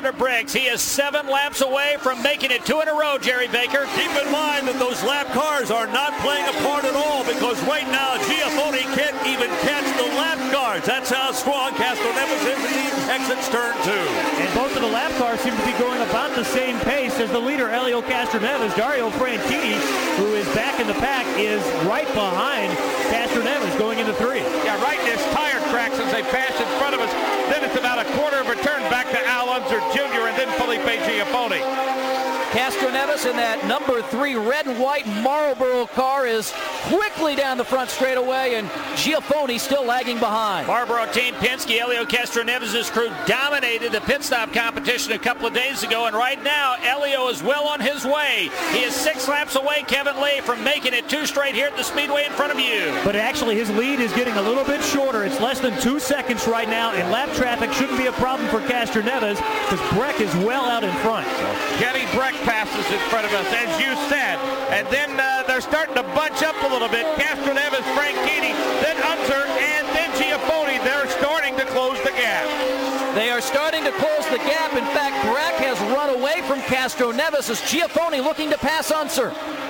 Yard of Bricks. He is 7 laps away from making it 2 in a row, Jerry Baker. Keep in mind that those lap cars are not playing a part at all because right now Giafone can't even catch the lap cars. That's how strong Castroneves is as he exits turn 2. And both of the lap cars seem to be going about the same pace as the leader, Helio Castroneves. Dario Franchitti, who is back in the pack, is right behind Castroneves going into 3. Yeah, right in his tire tracks as they pass in front of us. Then it's about a quarter of a turn back to Al Unser Jr. and then Felipe Giafone. Castroneves in that number 3 red and white Marlboro car is quickly down the front straightaway, and Giafone still lagging behind. Marlboro Team Penske, Helio Castroneves' crew dominated the pit stop competition a couple of days ago, and right now Helio is well on his way. He is 6 laps away, Kevin Lee, from making it 2 straight here at the Speedway in front of you. But actually his lead is getting a little bit shorter. It's less than 2 seconds right now, and lap traffic shouldn't be a problem for Castroneves because Breck is well out in front. Kenny Breck passes in front of us, as you said. And then they're starting to bunch up a little bit. Castroneves, Franchitti, then Unser, and then Giafone. They're starting to close the gap. They are starting to close the gap. In fact, Breck has run away from Castroneves as Giafone looking to pass Unser.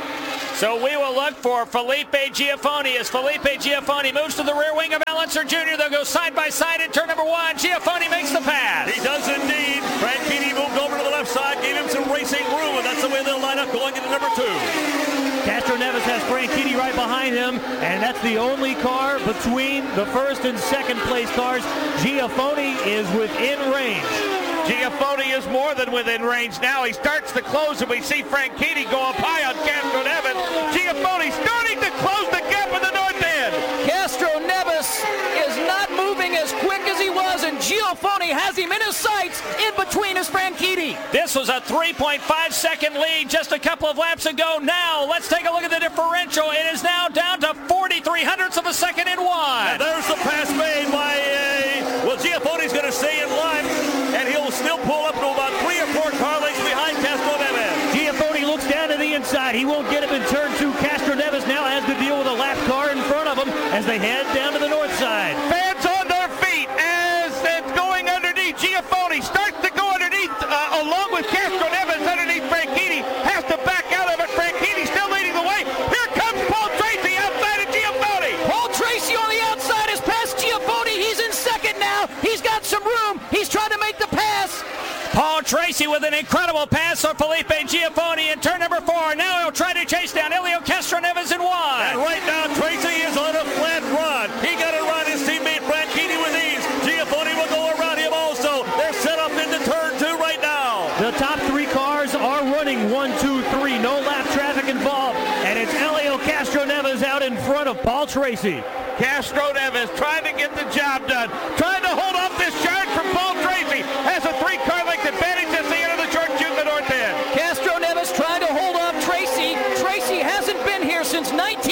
So we will look for Felipe Giafone as Felipe Giafone moves to the rear wing of Al Unser Jr. They'll go side by side in turn number 1. Giafone makes the pass. He does indeed. Franchitti moved over to the left side, gave him some racing room, and that's the way they'll line up going into number 2. Castroneves has Franchitti right behind him, and that's the only car between the first and second place cars. Giafone is within range. Giafone is more than within range now. He starts to close, and we see Franchitti go up high on Castroneves. Giafone starting to close the gap in the north end. Castroneves is not moving as quick as he was, and Giafone has him in his sights in between his Franchitti. This was a 3.5-second lead just a couple of laps ago. Now, let's take a look at the differential. It is now down to 43/100ths of a second in 1. And there's the pass made by, Giafone's going to stay in line, and he'll still pull up to about 3 or 4 car lengths behind Castroneves. Giafone looks down to the inside. He won't get him in turn 2. Castroneves now has to deal with a lap car in front of him as they head down to the north side. Fans on their feet as it's going underneath. Giafone starts to go underneath, along with Castroneves underneath Franchitti. Has to back out of it. Franchitti still leading the way. Here comes Paul Tracy outside of Giafone. Paul Tracy on the outside has passed Giafone. He's in second now. He's got some room. He's trying to make the pass. Paul Tracy with an incredible pass on Felipe Giafone in turn number 4. Now he'll try to chase down Helio Castroneves in 1. And right now, Tracy is on a flat run. He got around his teammate Franchitti with ease. Giafone will go around him also. They're set up into turn 2 right now. The top 3 cars are running 1, 2, 3. No lap traffic involved. And it's Helio Castroneves out in front of Paul Tracy. Castroneves trying to get the job done. Trying to hold off this charge from Paul Tracy. Has a 3-car length advantage as they enter the short chute in the north end. Castroneves trying to hold off Tracy. Tracy hasn't been here since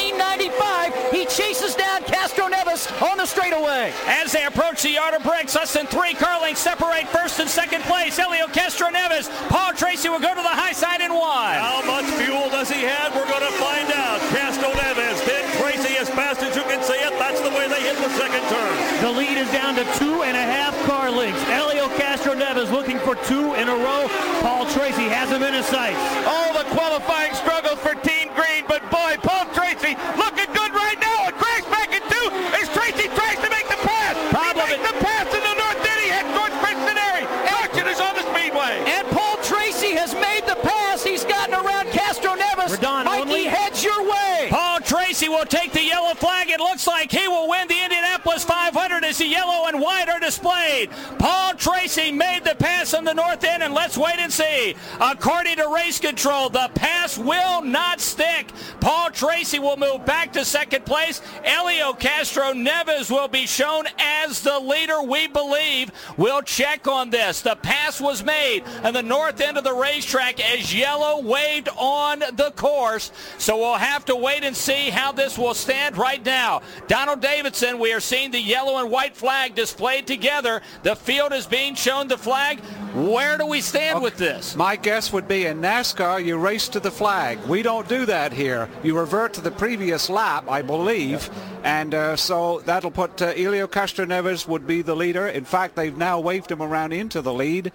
1995. He chases down Castroneves on the straightaway. As they approach the Yard of Bricks, less than 3 car lengths separate first and second place. Helio Castroneves. Paul Tracy will go to the high side in 1. How much fuel does he have? We're going to find out. Castroneves, then Tracy, as fast as you can see it. That's the way they hit the second turn. The lead is down to 2.5 car lengths. Helio Castroneves looking for 2 in a row. Paul Tracy has him in his sights. Oh, the qualifying struggle for Team Green, but boy, Paul Tracy looking good right now. A crash back in 2 as Tracy tries to make the pass. Problem he makes the pass in the north end. He heads towards Princeton-Area. Action is on the speedway. And Paul Tracy has made the pass. He's gotten around Castroneves. Mikey, heads your way. Paul Tracy will take the yellow flag. It looks like he will win the Indianapolis 500 as the yellow and white are displayed. Paul Tracy made the pass on the north end, and let's wait and see. According to race control, the pass will not stick. Paul Tracy will move back to second place. Helio Castroneves will be shown as the leader, we believe. We'll check on this. The pass was made on the north end of the racetrack as yellow waved on the course. So we'll have to wait and see how this will stand right now. Donald Davidson, we are seeing the yellow and white flag displayed together. The field is being shown the flag. Where do we stand with this? My guess would be in NASCAR, you race to the flag. We don't do that here. You revert to the previous lap, I believe. And so that'll put Helio Castroneves would be the leader. In fact, they've now waved him around into the lead.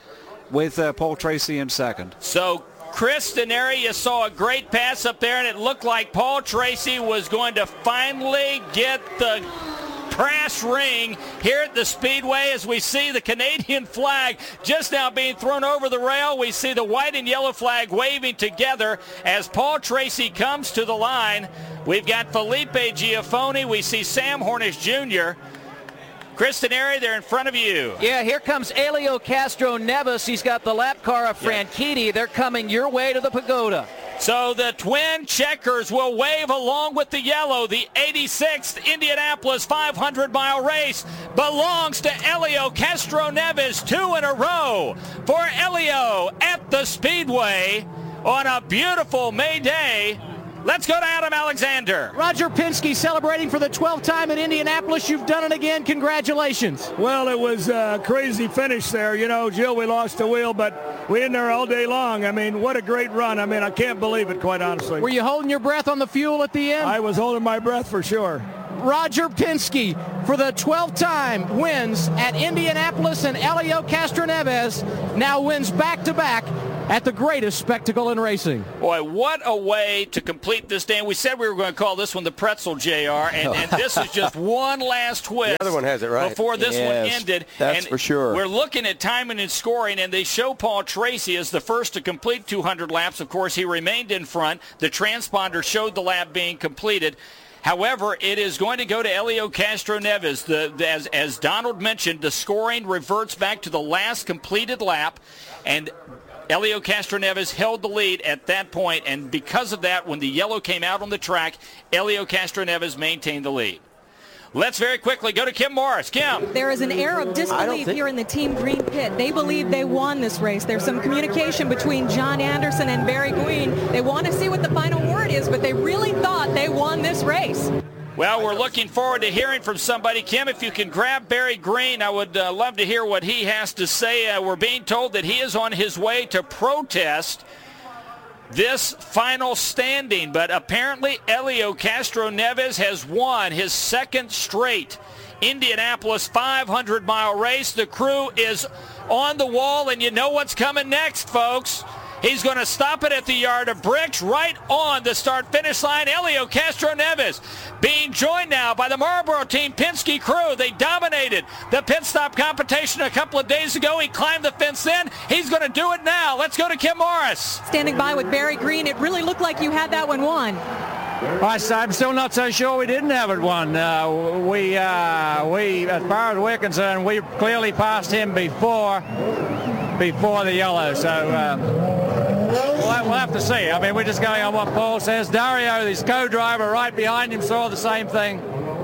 with Paul Tracy in second. So Chris Denari, you saw a great pass up there, and it looked like Paul Tracy was going to finally get the brass ring here at the Speedway as we see the Canadian flag just now being thrown over the rail. We see the white and yellow flag waving together as Paul Tracy comes to the line. We've got Felipe Giafoni. We see Sam Hornish Jr. Chris Denari, they're in front of you. Yeah, here comes Helio Castroneves. He's got the lap car of Franchitti. They're coming your way to the pagoda. So the twin checkers will wave along with the yellow. The 86th Indianapolis 500-mile race belongs to Helio Castroneves, 2 in a row for Helio at the Speedway on a beautiful May day. Let's go to Adam Alexander. Roger Penske celebrating for the 12th time in Indianapolis. You've done it again. Congratulations. Well, it was a crazy finish there. You know, Jill, we lost the wheel, but we in there all day long. I mean, what a great run. I mean, I can't believe it, quite honestly. Were you holding your breath on the fuel at the end? I was holding my breath for sure. Roger Penske, for the 12th time, wins at Indianapolis, and Helio Castroneves now wins back-to-back at the greatest spectacle in racing. Boy, what a way to complete this day. And we said we were going to call this one the pretzel, JR, and this is just one last twist. The other one has it right. Before this one ended. That's for sure. We're looking at timing and scoring, and they show Paul Tracy as the first to complete 200 laps. Of course, he remained in front. The transponder showed the lap being completed. However, it is going to go to Helio Castroneves. As Donald mentioned, the scoring reverts back to the last completed lap, and Helio Castroneves held the lead at that point, and because of that, when the yellow came out on the track, Helio Castroneves maintained the lead. Let's very quickly go to Kim Morris. Kim. There is an air of disbelief here in the Team Green pit. They believe they won this race. There's some communication between John Anderson and Barry Green. They want to see what the final word is, but they really thought they won this race. Well, we're looking forward to hearing from somebody. Kim, if you can grab Barry Green, I would love to hear what he has to say. We're being told that he is on his way to protest this final standing, but apparently Helio Castroneves has won his second straight Indianapolis 500-mile race. The crew is on the wall, and you know what's coming next, folks. He's going to stop it at the Yard of Bricks right on the start-finish line. Helio Castroneves being joined now by the Marlboro Team Penske crew. They dominated the pit stop competition a couple of days ago. He climbed the fence then. He's going to do it now. Let's go to Kim Morris. Standing by with Barry Green, it really looked like you had that one won. I'm still not so sure we didn't have it won. We, as far as we're concerned, we clearly passed him before the yellow. So we'll have to see. I mean, we're just going on what Paul says. Dario, his co-driver right behind him, saw the same thing.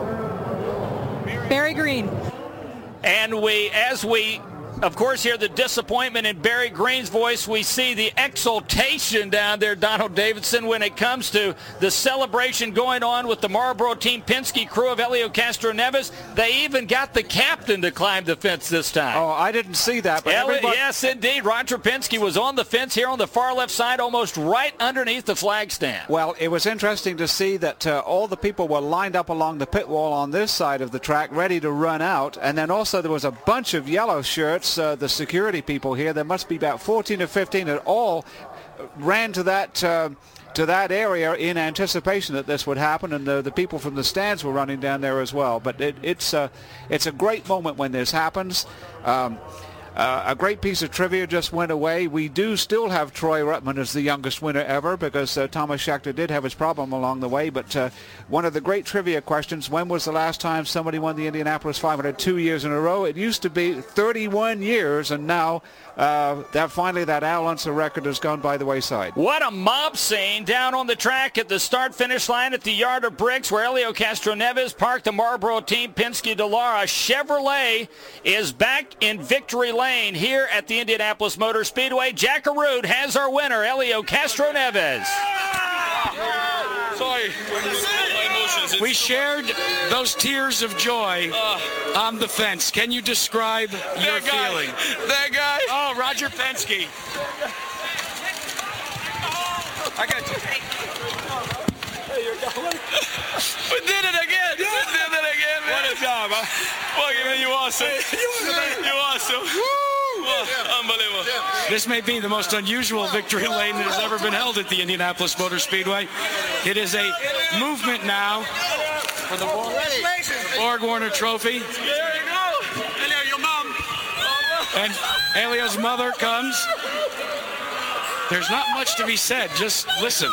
Barry Green. And as we, of course, hear the disappointment in Barry Green's voice, we see the exultation down there, Donald Davidson, when it comes to the celebration going on with the Marlboro Team Penske crew of Helio Castroneves. They even got the captain to climb the fence this time. Oh, I didn't see that. But yes, indeed. Roger Penske was on the fence here on the far left side, almost right underneath the flag stand. Well, it was interesting to see that all the people were lined up along the pit wall on this side of the track, ready to run out. And then also there was a bunch of yellow shirts. The security people here, there must be about 14 or 15 that all ran to that area in anticipation that this would happen, and the people from the stands were running down there as well. But it's a great moment when this happens. A great piece of trivia just went away. We do still have Troy Ruttman as the youngest winner ever, because Thomas Scheckter did have his problem along the way. But one of the great trivia questions, when was the last time somebody won the Indianapolis 500 2 years in a row? It used to be 31 years, and now that Al Unser record has gone by the wayside. What a mob scene down on the track at the start-finish line at the Yard of Bricks, where Helio Castroneves parked the Marlboro Team Penske Dallara. Chevrolet is back in victory lane here at the Indianapolis Motor Speedway. Jack Arute has our winner, Helio Castroneves. Sorry. We shared those tears of joy on the fence. Can you describe your feeling? That guy. Oh, Roger Penske. I got you. We did it again. We did it again, man. What a job, huh? Fucking man, you awesome. You awesome. Woo! Unbelievable. This may be the most unusual victory lane that has ever been held at the Indianapolis Motor Speedway. It is a movement now for the Borg Warner Trophy. Hello, your mom. And Elio's mother comes. There's not much to be said. Just listen.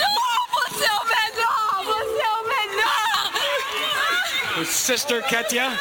With sister Ketya.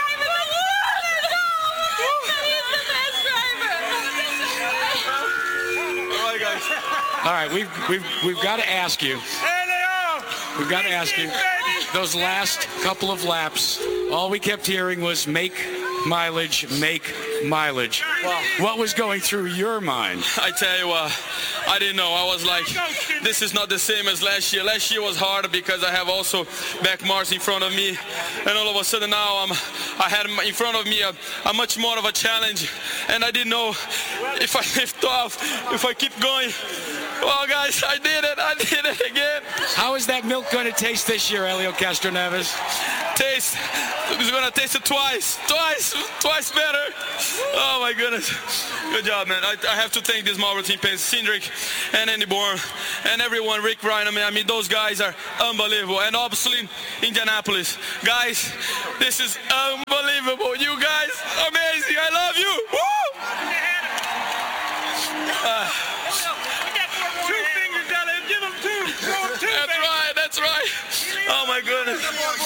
All right, we've got to ask you. We've got to ask you. Those last couple of laps, all we kept hearing was make mileage, make mileage. What was going through your mind? I tell you what, I didn't know. I was like, this is not the same as last year. Last year was harder because I have also back Mars in front of me. And all of a sudden now I had in front of me a much more of a challenge. And I didn't know if I lift off, if I keep going. Well, guys, I did it again. How is that milk going to taste this year, Helio Castroneves? It's going to taste it twice better. Oh, my goodness. Good job, man. I have to thank this Marlboro team, Cindric and Andy Bourne and everyone, Rick Ryan. I mean, those guys are unbelievable. And obviously, Indianapolis. Guys, this is unbelievable. You guys, amazing. I love you. Woo! That's right. Oh my goodness.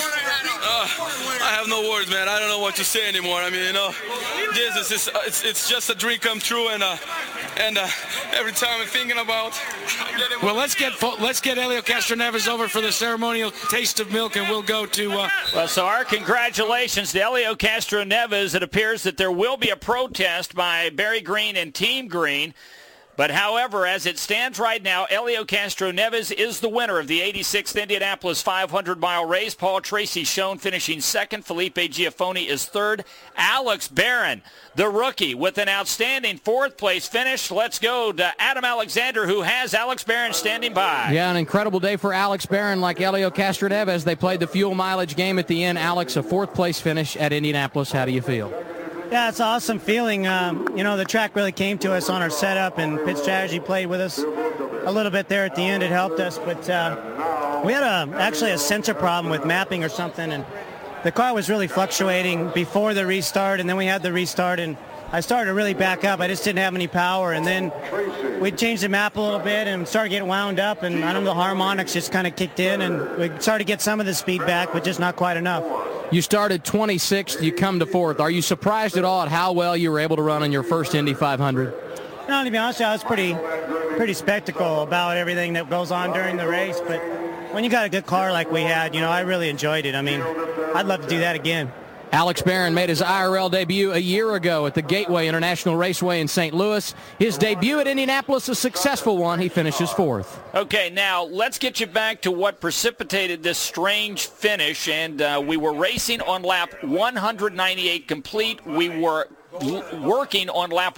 I have no words, man. I don't know what to say anymore. I mean, you know, Jesus, it's just a dream come true, and every time I'm thinking about. Well, let's get Helio Castroneves over for the ceremonial taste of milk, and we'll go to. Well, so our congratulations to Helio Castroneves. It appears that there will be a protest by Barry Green and Team Green. But, however, as it stands right now, Helio Castroneves is the winner of the 86th Indianapolis 500-mile race. Paul Tracy Schoen finishing second. Felipe Giafoni is third. Alex Barron, the rookie, with an outstanding fourth-place finish. Let's go to Adam Alexander, who has Alex Barron standing by. Yeah, an incredible day for Alex Barron, like Helio Castroneves. They played the fuel mileage game at the end. Alex, a fourth-place finish at Indianapolis. How do you feel? Yeah, it's an awesome feeling. You know, the track really came to us on our setup, and pit strategy played with us a little bit there at the end. It helped us, but we had actually a sensor problem with mapping or something, and the car was really fluctuating before the restart, and then we had the restart, and I started to really back up. I just didn't have any power, and then we changed the map a little bit and started getting wound up, and I don't know, the harmonics just kind of kicked in, and we started to get some of the speed back, but just not quite enough. You started 26th, you come to 4th. Are you surprised at all at how well you were able to run on your first Indy 500? No, to be honest, I was pretty spectacle about everything that goes on during the race, but when you got a good car like we had, you know, I really enjoyed it. I mean, I'd love to do that again. Alex Barron made his IRL debut a year ago at the Gateway International Raceway in St. Louis. His debut at Indianapolis, a successful one. He finishes 4th. Okay, now let's get you back to what precipitated this strange finish. And we were racing on lap 198 complete. We were working on lap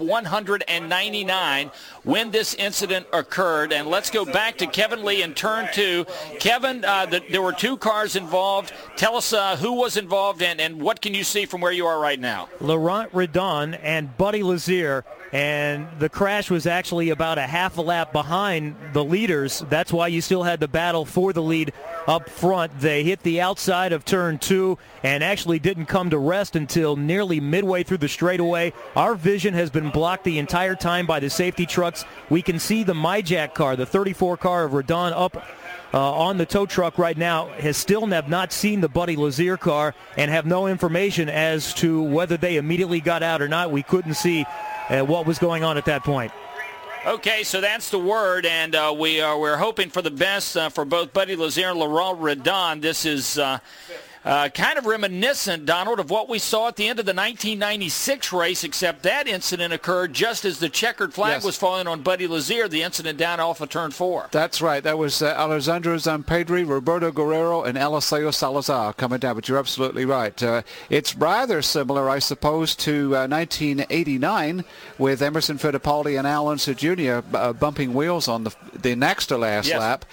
199 when this incident occurred. And let's go back to Kevin Lee in turn 2. Kevin, there were 2 cars involved. Tell us who was involved and what can you see from where you are right now? Laurent Redon and Buddy Lazier. And the crash was actually about a half a lap behind the leaders. That's why you still had the battle for the lead up front. They hit the outside of turn 2 and actually didn't come to rest until nearly midway through the straightaway. Our vision has been blocked the entire time by the safety trucks. We can see the MyJack car, the 34 car of Redon, up on the tow truck right now. Have not seen the Buddy Lazier car and have no information as to whether they immediately got out or not. We couldn't see what was going on at that point. Okay, so that's the word, and we're hoping for the best for both Buddy Lazier and Laurent Redon. This is kind of reminiscent, Donald, of what we saw at the end of the 1996 race, except that incident occurred just as the checkered flag was falling on Buddy Lazier, the incident down off of turn 4. That's right. That was Alessandro Zampedri, Roberto Guerrero, and Eliseo Salazar coming down, but you're absolutely right. It's rather similar, I suppose, to 1989 with Emerson Fittipaldi and Al Unser Jr. Bumping wheels on the next to last lap.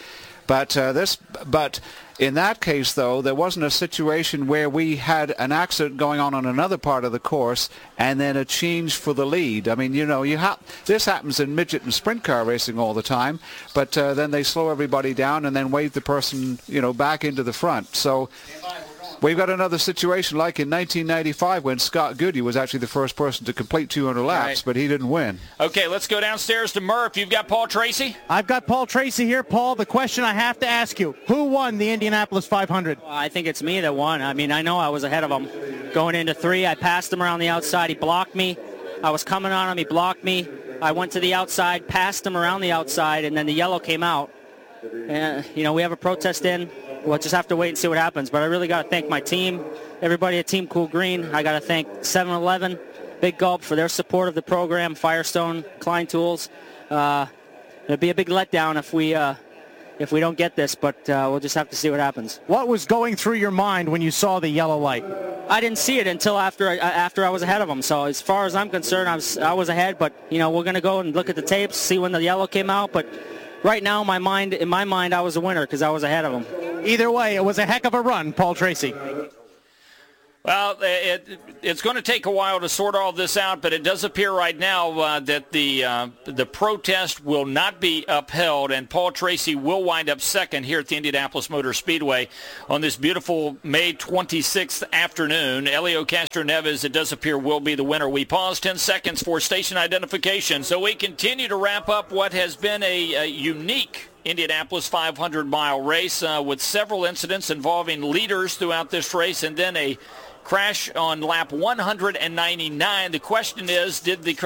But in that case, though, there wasn't a situation where we had an accident going on another part of the course and then a change for the lead. I mean, this happens in midget and sprint car racing all the time, but then they slow everybody down and then wave the person, back into the front. So we've got another situation like in 1995 when Scott Goody was actually the first person to complete 200 laps, but he didn't win. Okay, let's go downstairs to Murph. You've got Paul Tracy? I've got Paul Tracy here. Paul, the question I have to ask you, who won the Indianapolis 500? Well, I think it's me that won. I mean, I know I was ahead of him going into 3. I passed him around the outside. He blocked me. I was coming on him. He blocked me. I went to the outside, passed him around the outside, and then the yellow came out. And, we have a protest in. We'll just have to wait and see what happens. But I really got to thank my team, everybody at Team Cool Green. I got to thank 7-Eleven, Big Gulp for their support of the program, Firestone, Klein Tools. It'll be a big letdown if we don't get this, but we'll just have to see what happens. What was going through your mind when you saw the yellow light? I didn't see it until after I was ahead of them. So as far as I'm concerned, I was ahead. But we're going to go and look at the tapes, see when the yellow came out. But right now, in my mind, I was a winner because I was ahead of them. Either way, it was a heck of a run, Paul Tracy. Well, it's going to take a while to sort all this out, but it does appear right now that the protest will not be upheld, and Paul Tracy will wind up second here at the Indianapolis Motor Speedway on this beautiful May 26th afternoon. Helio Castroneves, it does appear, will be the winner. We pause 10 seconds for station identification, so we continue to wrap up what has been a unique Indianapolis 500-mile race with several incidents involving leaders throughout this race, and then a crash on lap 199. The question is, did the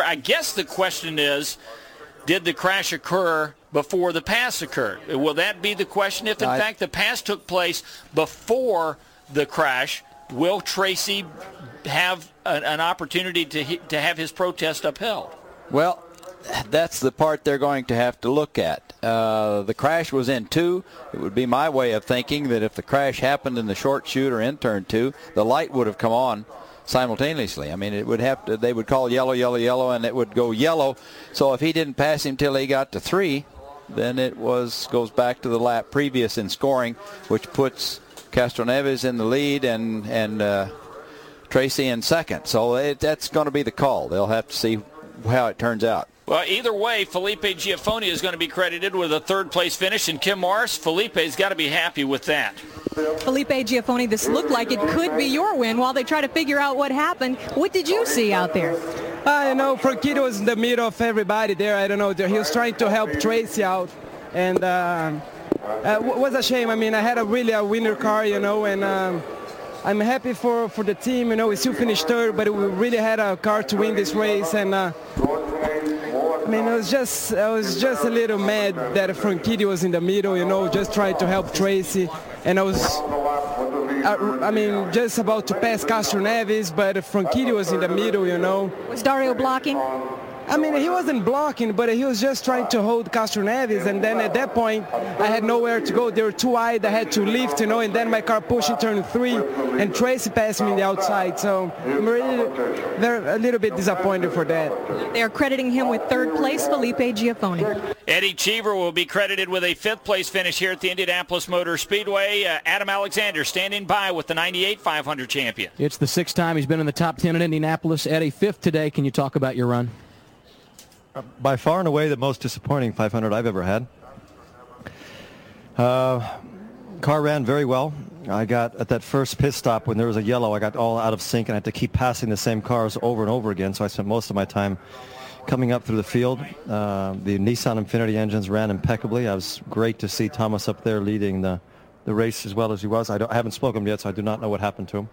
crash occur before the pass occurred? Will that be the question? If in fact the pass took place before the crash, will Tracy have an opportunity to have his protest upheld? Well, that's the part they're going to have to look at. The crash was in 2. It would be my way of thinking that if the crash happened in the short chute or in turn 2, the light would have come on simultaneously. I mean, it would have to. They would call yellow, yellow, yellow, and it would go yellow. So if he didn't pass him till he got to 3, then it goes back to the lap previous in scoring, which puts Castroneves in the lead and Tracy in second. So that's going to be the call. They'll have to see how it turns out. Well, either way, Felipe Giafoni is going to be credited with a third-place finish, and Kim Morris, Felipe's got to be happy with that. Felipe Giafoni, this looked like it could be your win while they try to figure out what happened. What did you see out there? Franchitti was in the middle of everybody there. I don't know. He was trying to help Tracy out, and it was a shame. I mean, I had a winner car, and I'm happy for the team. We still finished third, but we really had a car to win this race, and I was just a little mad that Franchitti was in the middle, just trying to help Tracy, and I was, just about to pass Castroneves, but Franchitti was in the middle, Was Dario blocking? He wasn't blocking, but he was just trying to hold Castroneves, and then at that point, I had nowhere to go. They were too wide. I had to lift, and then my car pushed in turn 3, and Tracy passed me on the outside. So I'm really a little bit disappointed for that. They're crediting him with third place, Felipe Giafoni. Eddie Cheever will be credited with a fifth-place finish here at the Indianapolis Motor Speedway. Adam Alexander standing by with the 98 500 champion. It's the 6th time he's been in the top 10 in Indianapolis. Eddie, 5th today. Can you talk about your run? By far and away the most disappointing 500 I've ever had. Car ran very well. I got at that first pit stop when there was a yellow, I got all out of sync and I had to keep passing the same cars over and over again. So I spent most of my time coming up through the field. The Nissan Infiniti engines ran impeccably. I was great to see Thomas up there leading the race as well as he was. I haven't spoken yet, so I do not know what happened to him.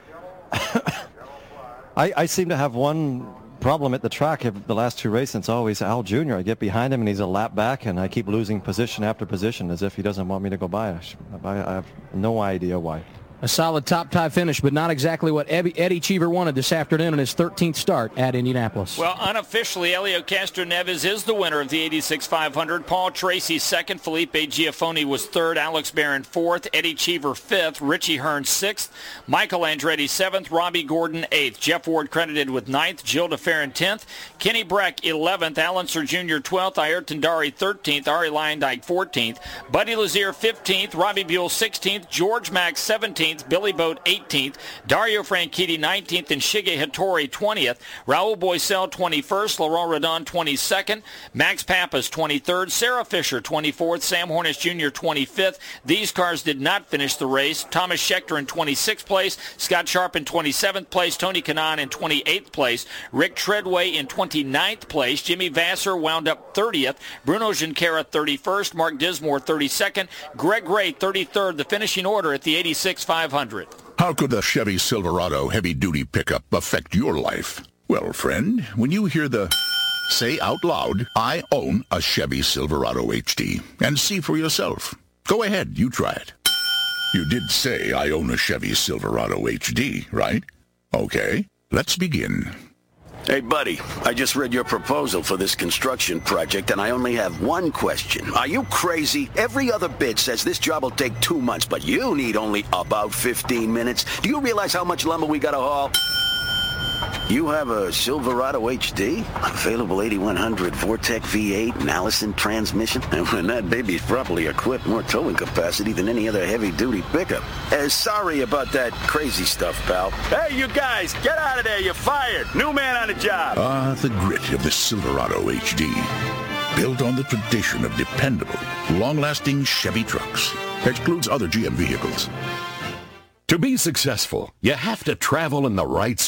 I seem to have one problem at the track the last 2 races. It's always Al Jr. I get behind him and he's a lap back and I keep losing position after position as if he doesn't want me to go by. I have no idea why. A solid top-tie finish, but not exactly what Eddie Cheever wanted this afternoon in his 13th start at Indianapolis. Well, unofficially, Elio Castroneves is the winner of the 86-500. Paul Tracy second. Felipe Giafoni was third. Alex Barron fourth. Eddie Cheever fifth. Richie Hearn sixth. Michael Andretti seventh. Robbie Gordon eighth. Jeff Ward credited with ninth. Jill DeFerrin 10th. Kenny Breck 11th. Alan Sir Jr. 12th. Ayrton Dari 13th. Ari Lyondike 14th. Buddy Lazier 15th. Robbie Buell 16th. George Mack 17th. Billy Boat 18th, Dario Franchitti 19th, and Shige Hattori 20th. Raul Boisel 21st, Laurent Redon 22nd, Max Pappas 23rd, Sarah Fisher 24th, Sam Hornish Jr. 25th. These cars did not finish the race. Thomas Schechter in 26th place, Scott Sharp in 27th place, Tony Kanaan in 28th place, Rick Treadway in 29th place, Jimmy Vasser wound up 30th, Bruno Junqueira 31st, Mark Dismore 32nd, Greg Ray 33rd, the finishing order at the 86-500. How could the Chevy Silverado heavy-duty pickup affect your life? Well, friend, when you hear say out loud, I own a Chevy Silverado HD, and see for yourself. Go ahead, you try it. You did say I own a Chevy Silverado HD, right? Okay, let's begin. Hey, buddy, I just read your proposal for this construction project, and I only have one question. Are you crazy? Every other bid says this job will take 2 months, but you need only about 15 minutes. Do you realize how much lumber we gotta haul? You have a Silverado HD, available 8100 Vortec V8 and Allison transmission, and when that baby's properly equipped, more towing capacity than any other heavy-duty pickup. Sorry about that crazy stuff, pal. Hey, you guys, get out of there. You're fired. New man on the job. The grit of the Silverado HD. Built on the tradition of dependable, long-lasting Chevy trucks. Excludes other GM vehicles. To be successful, you have to travel in the right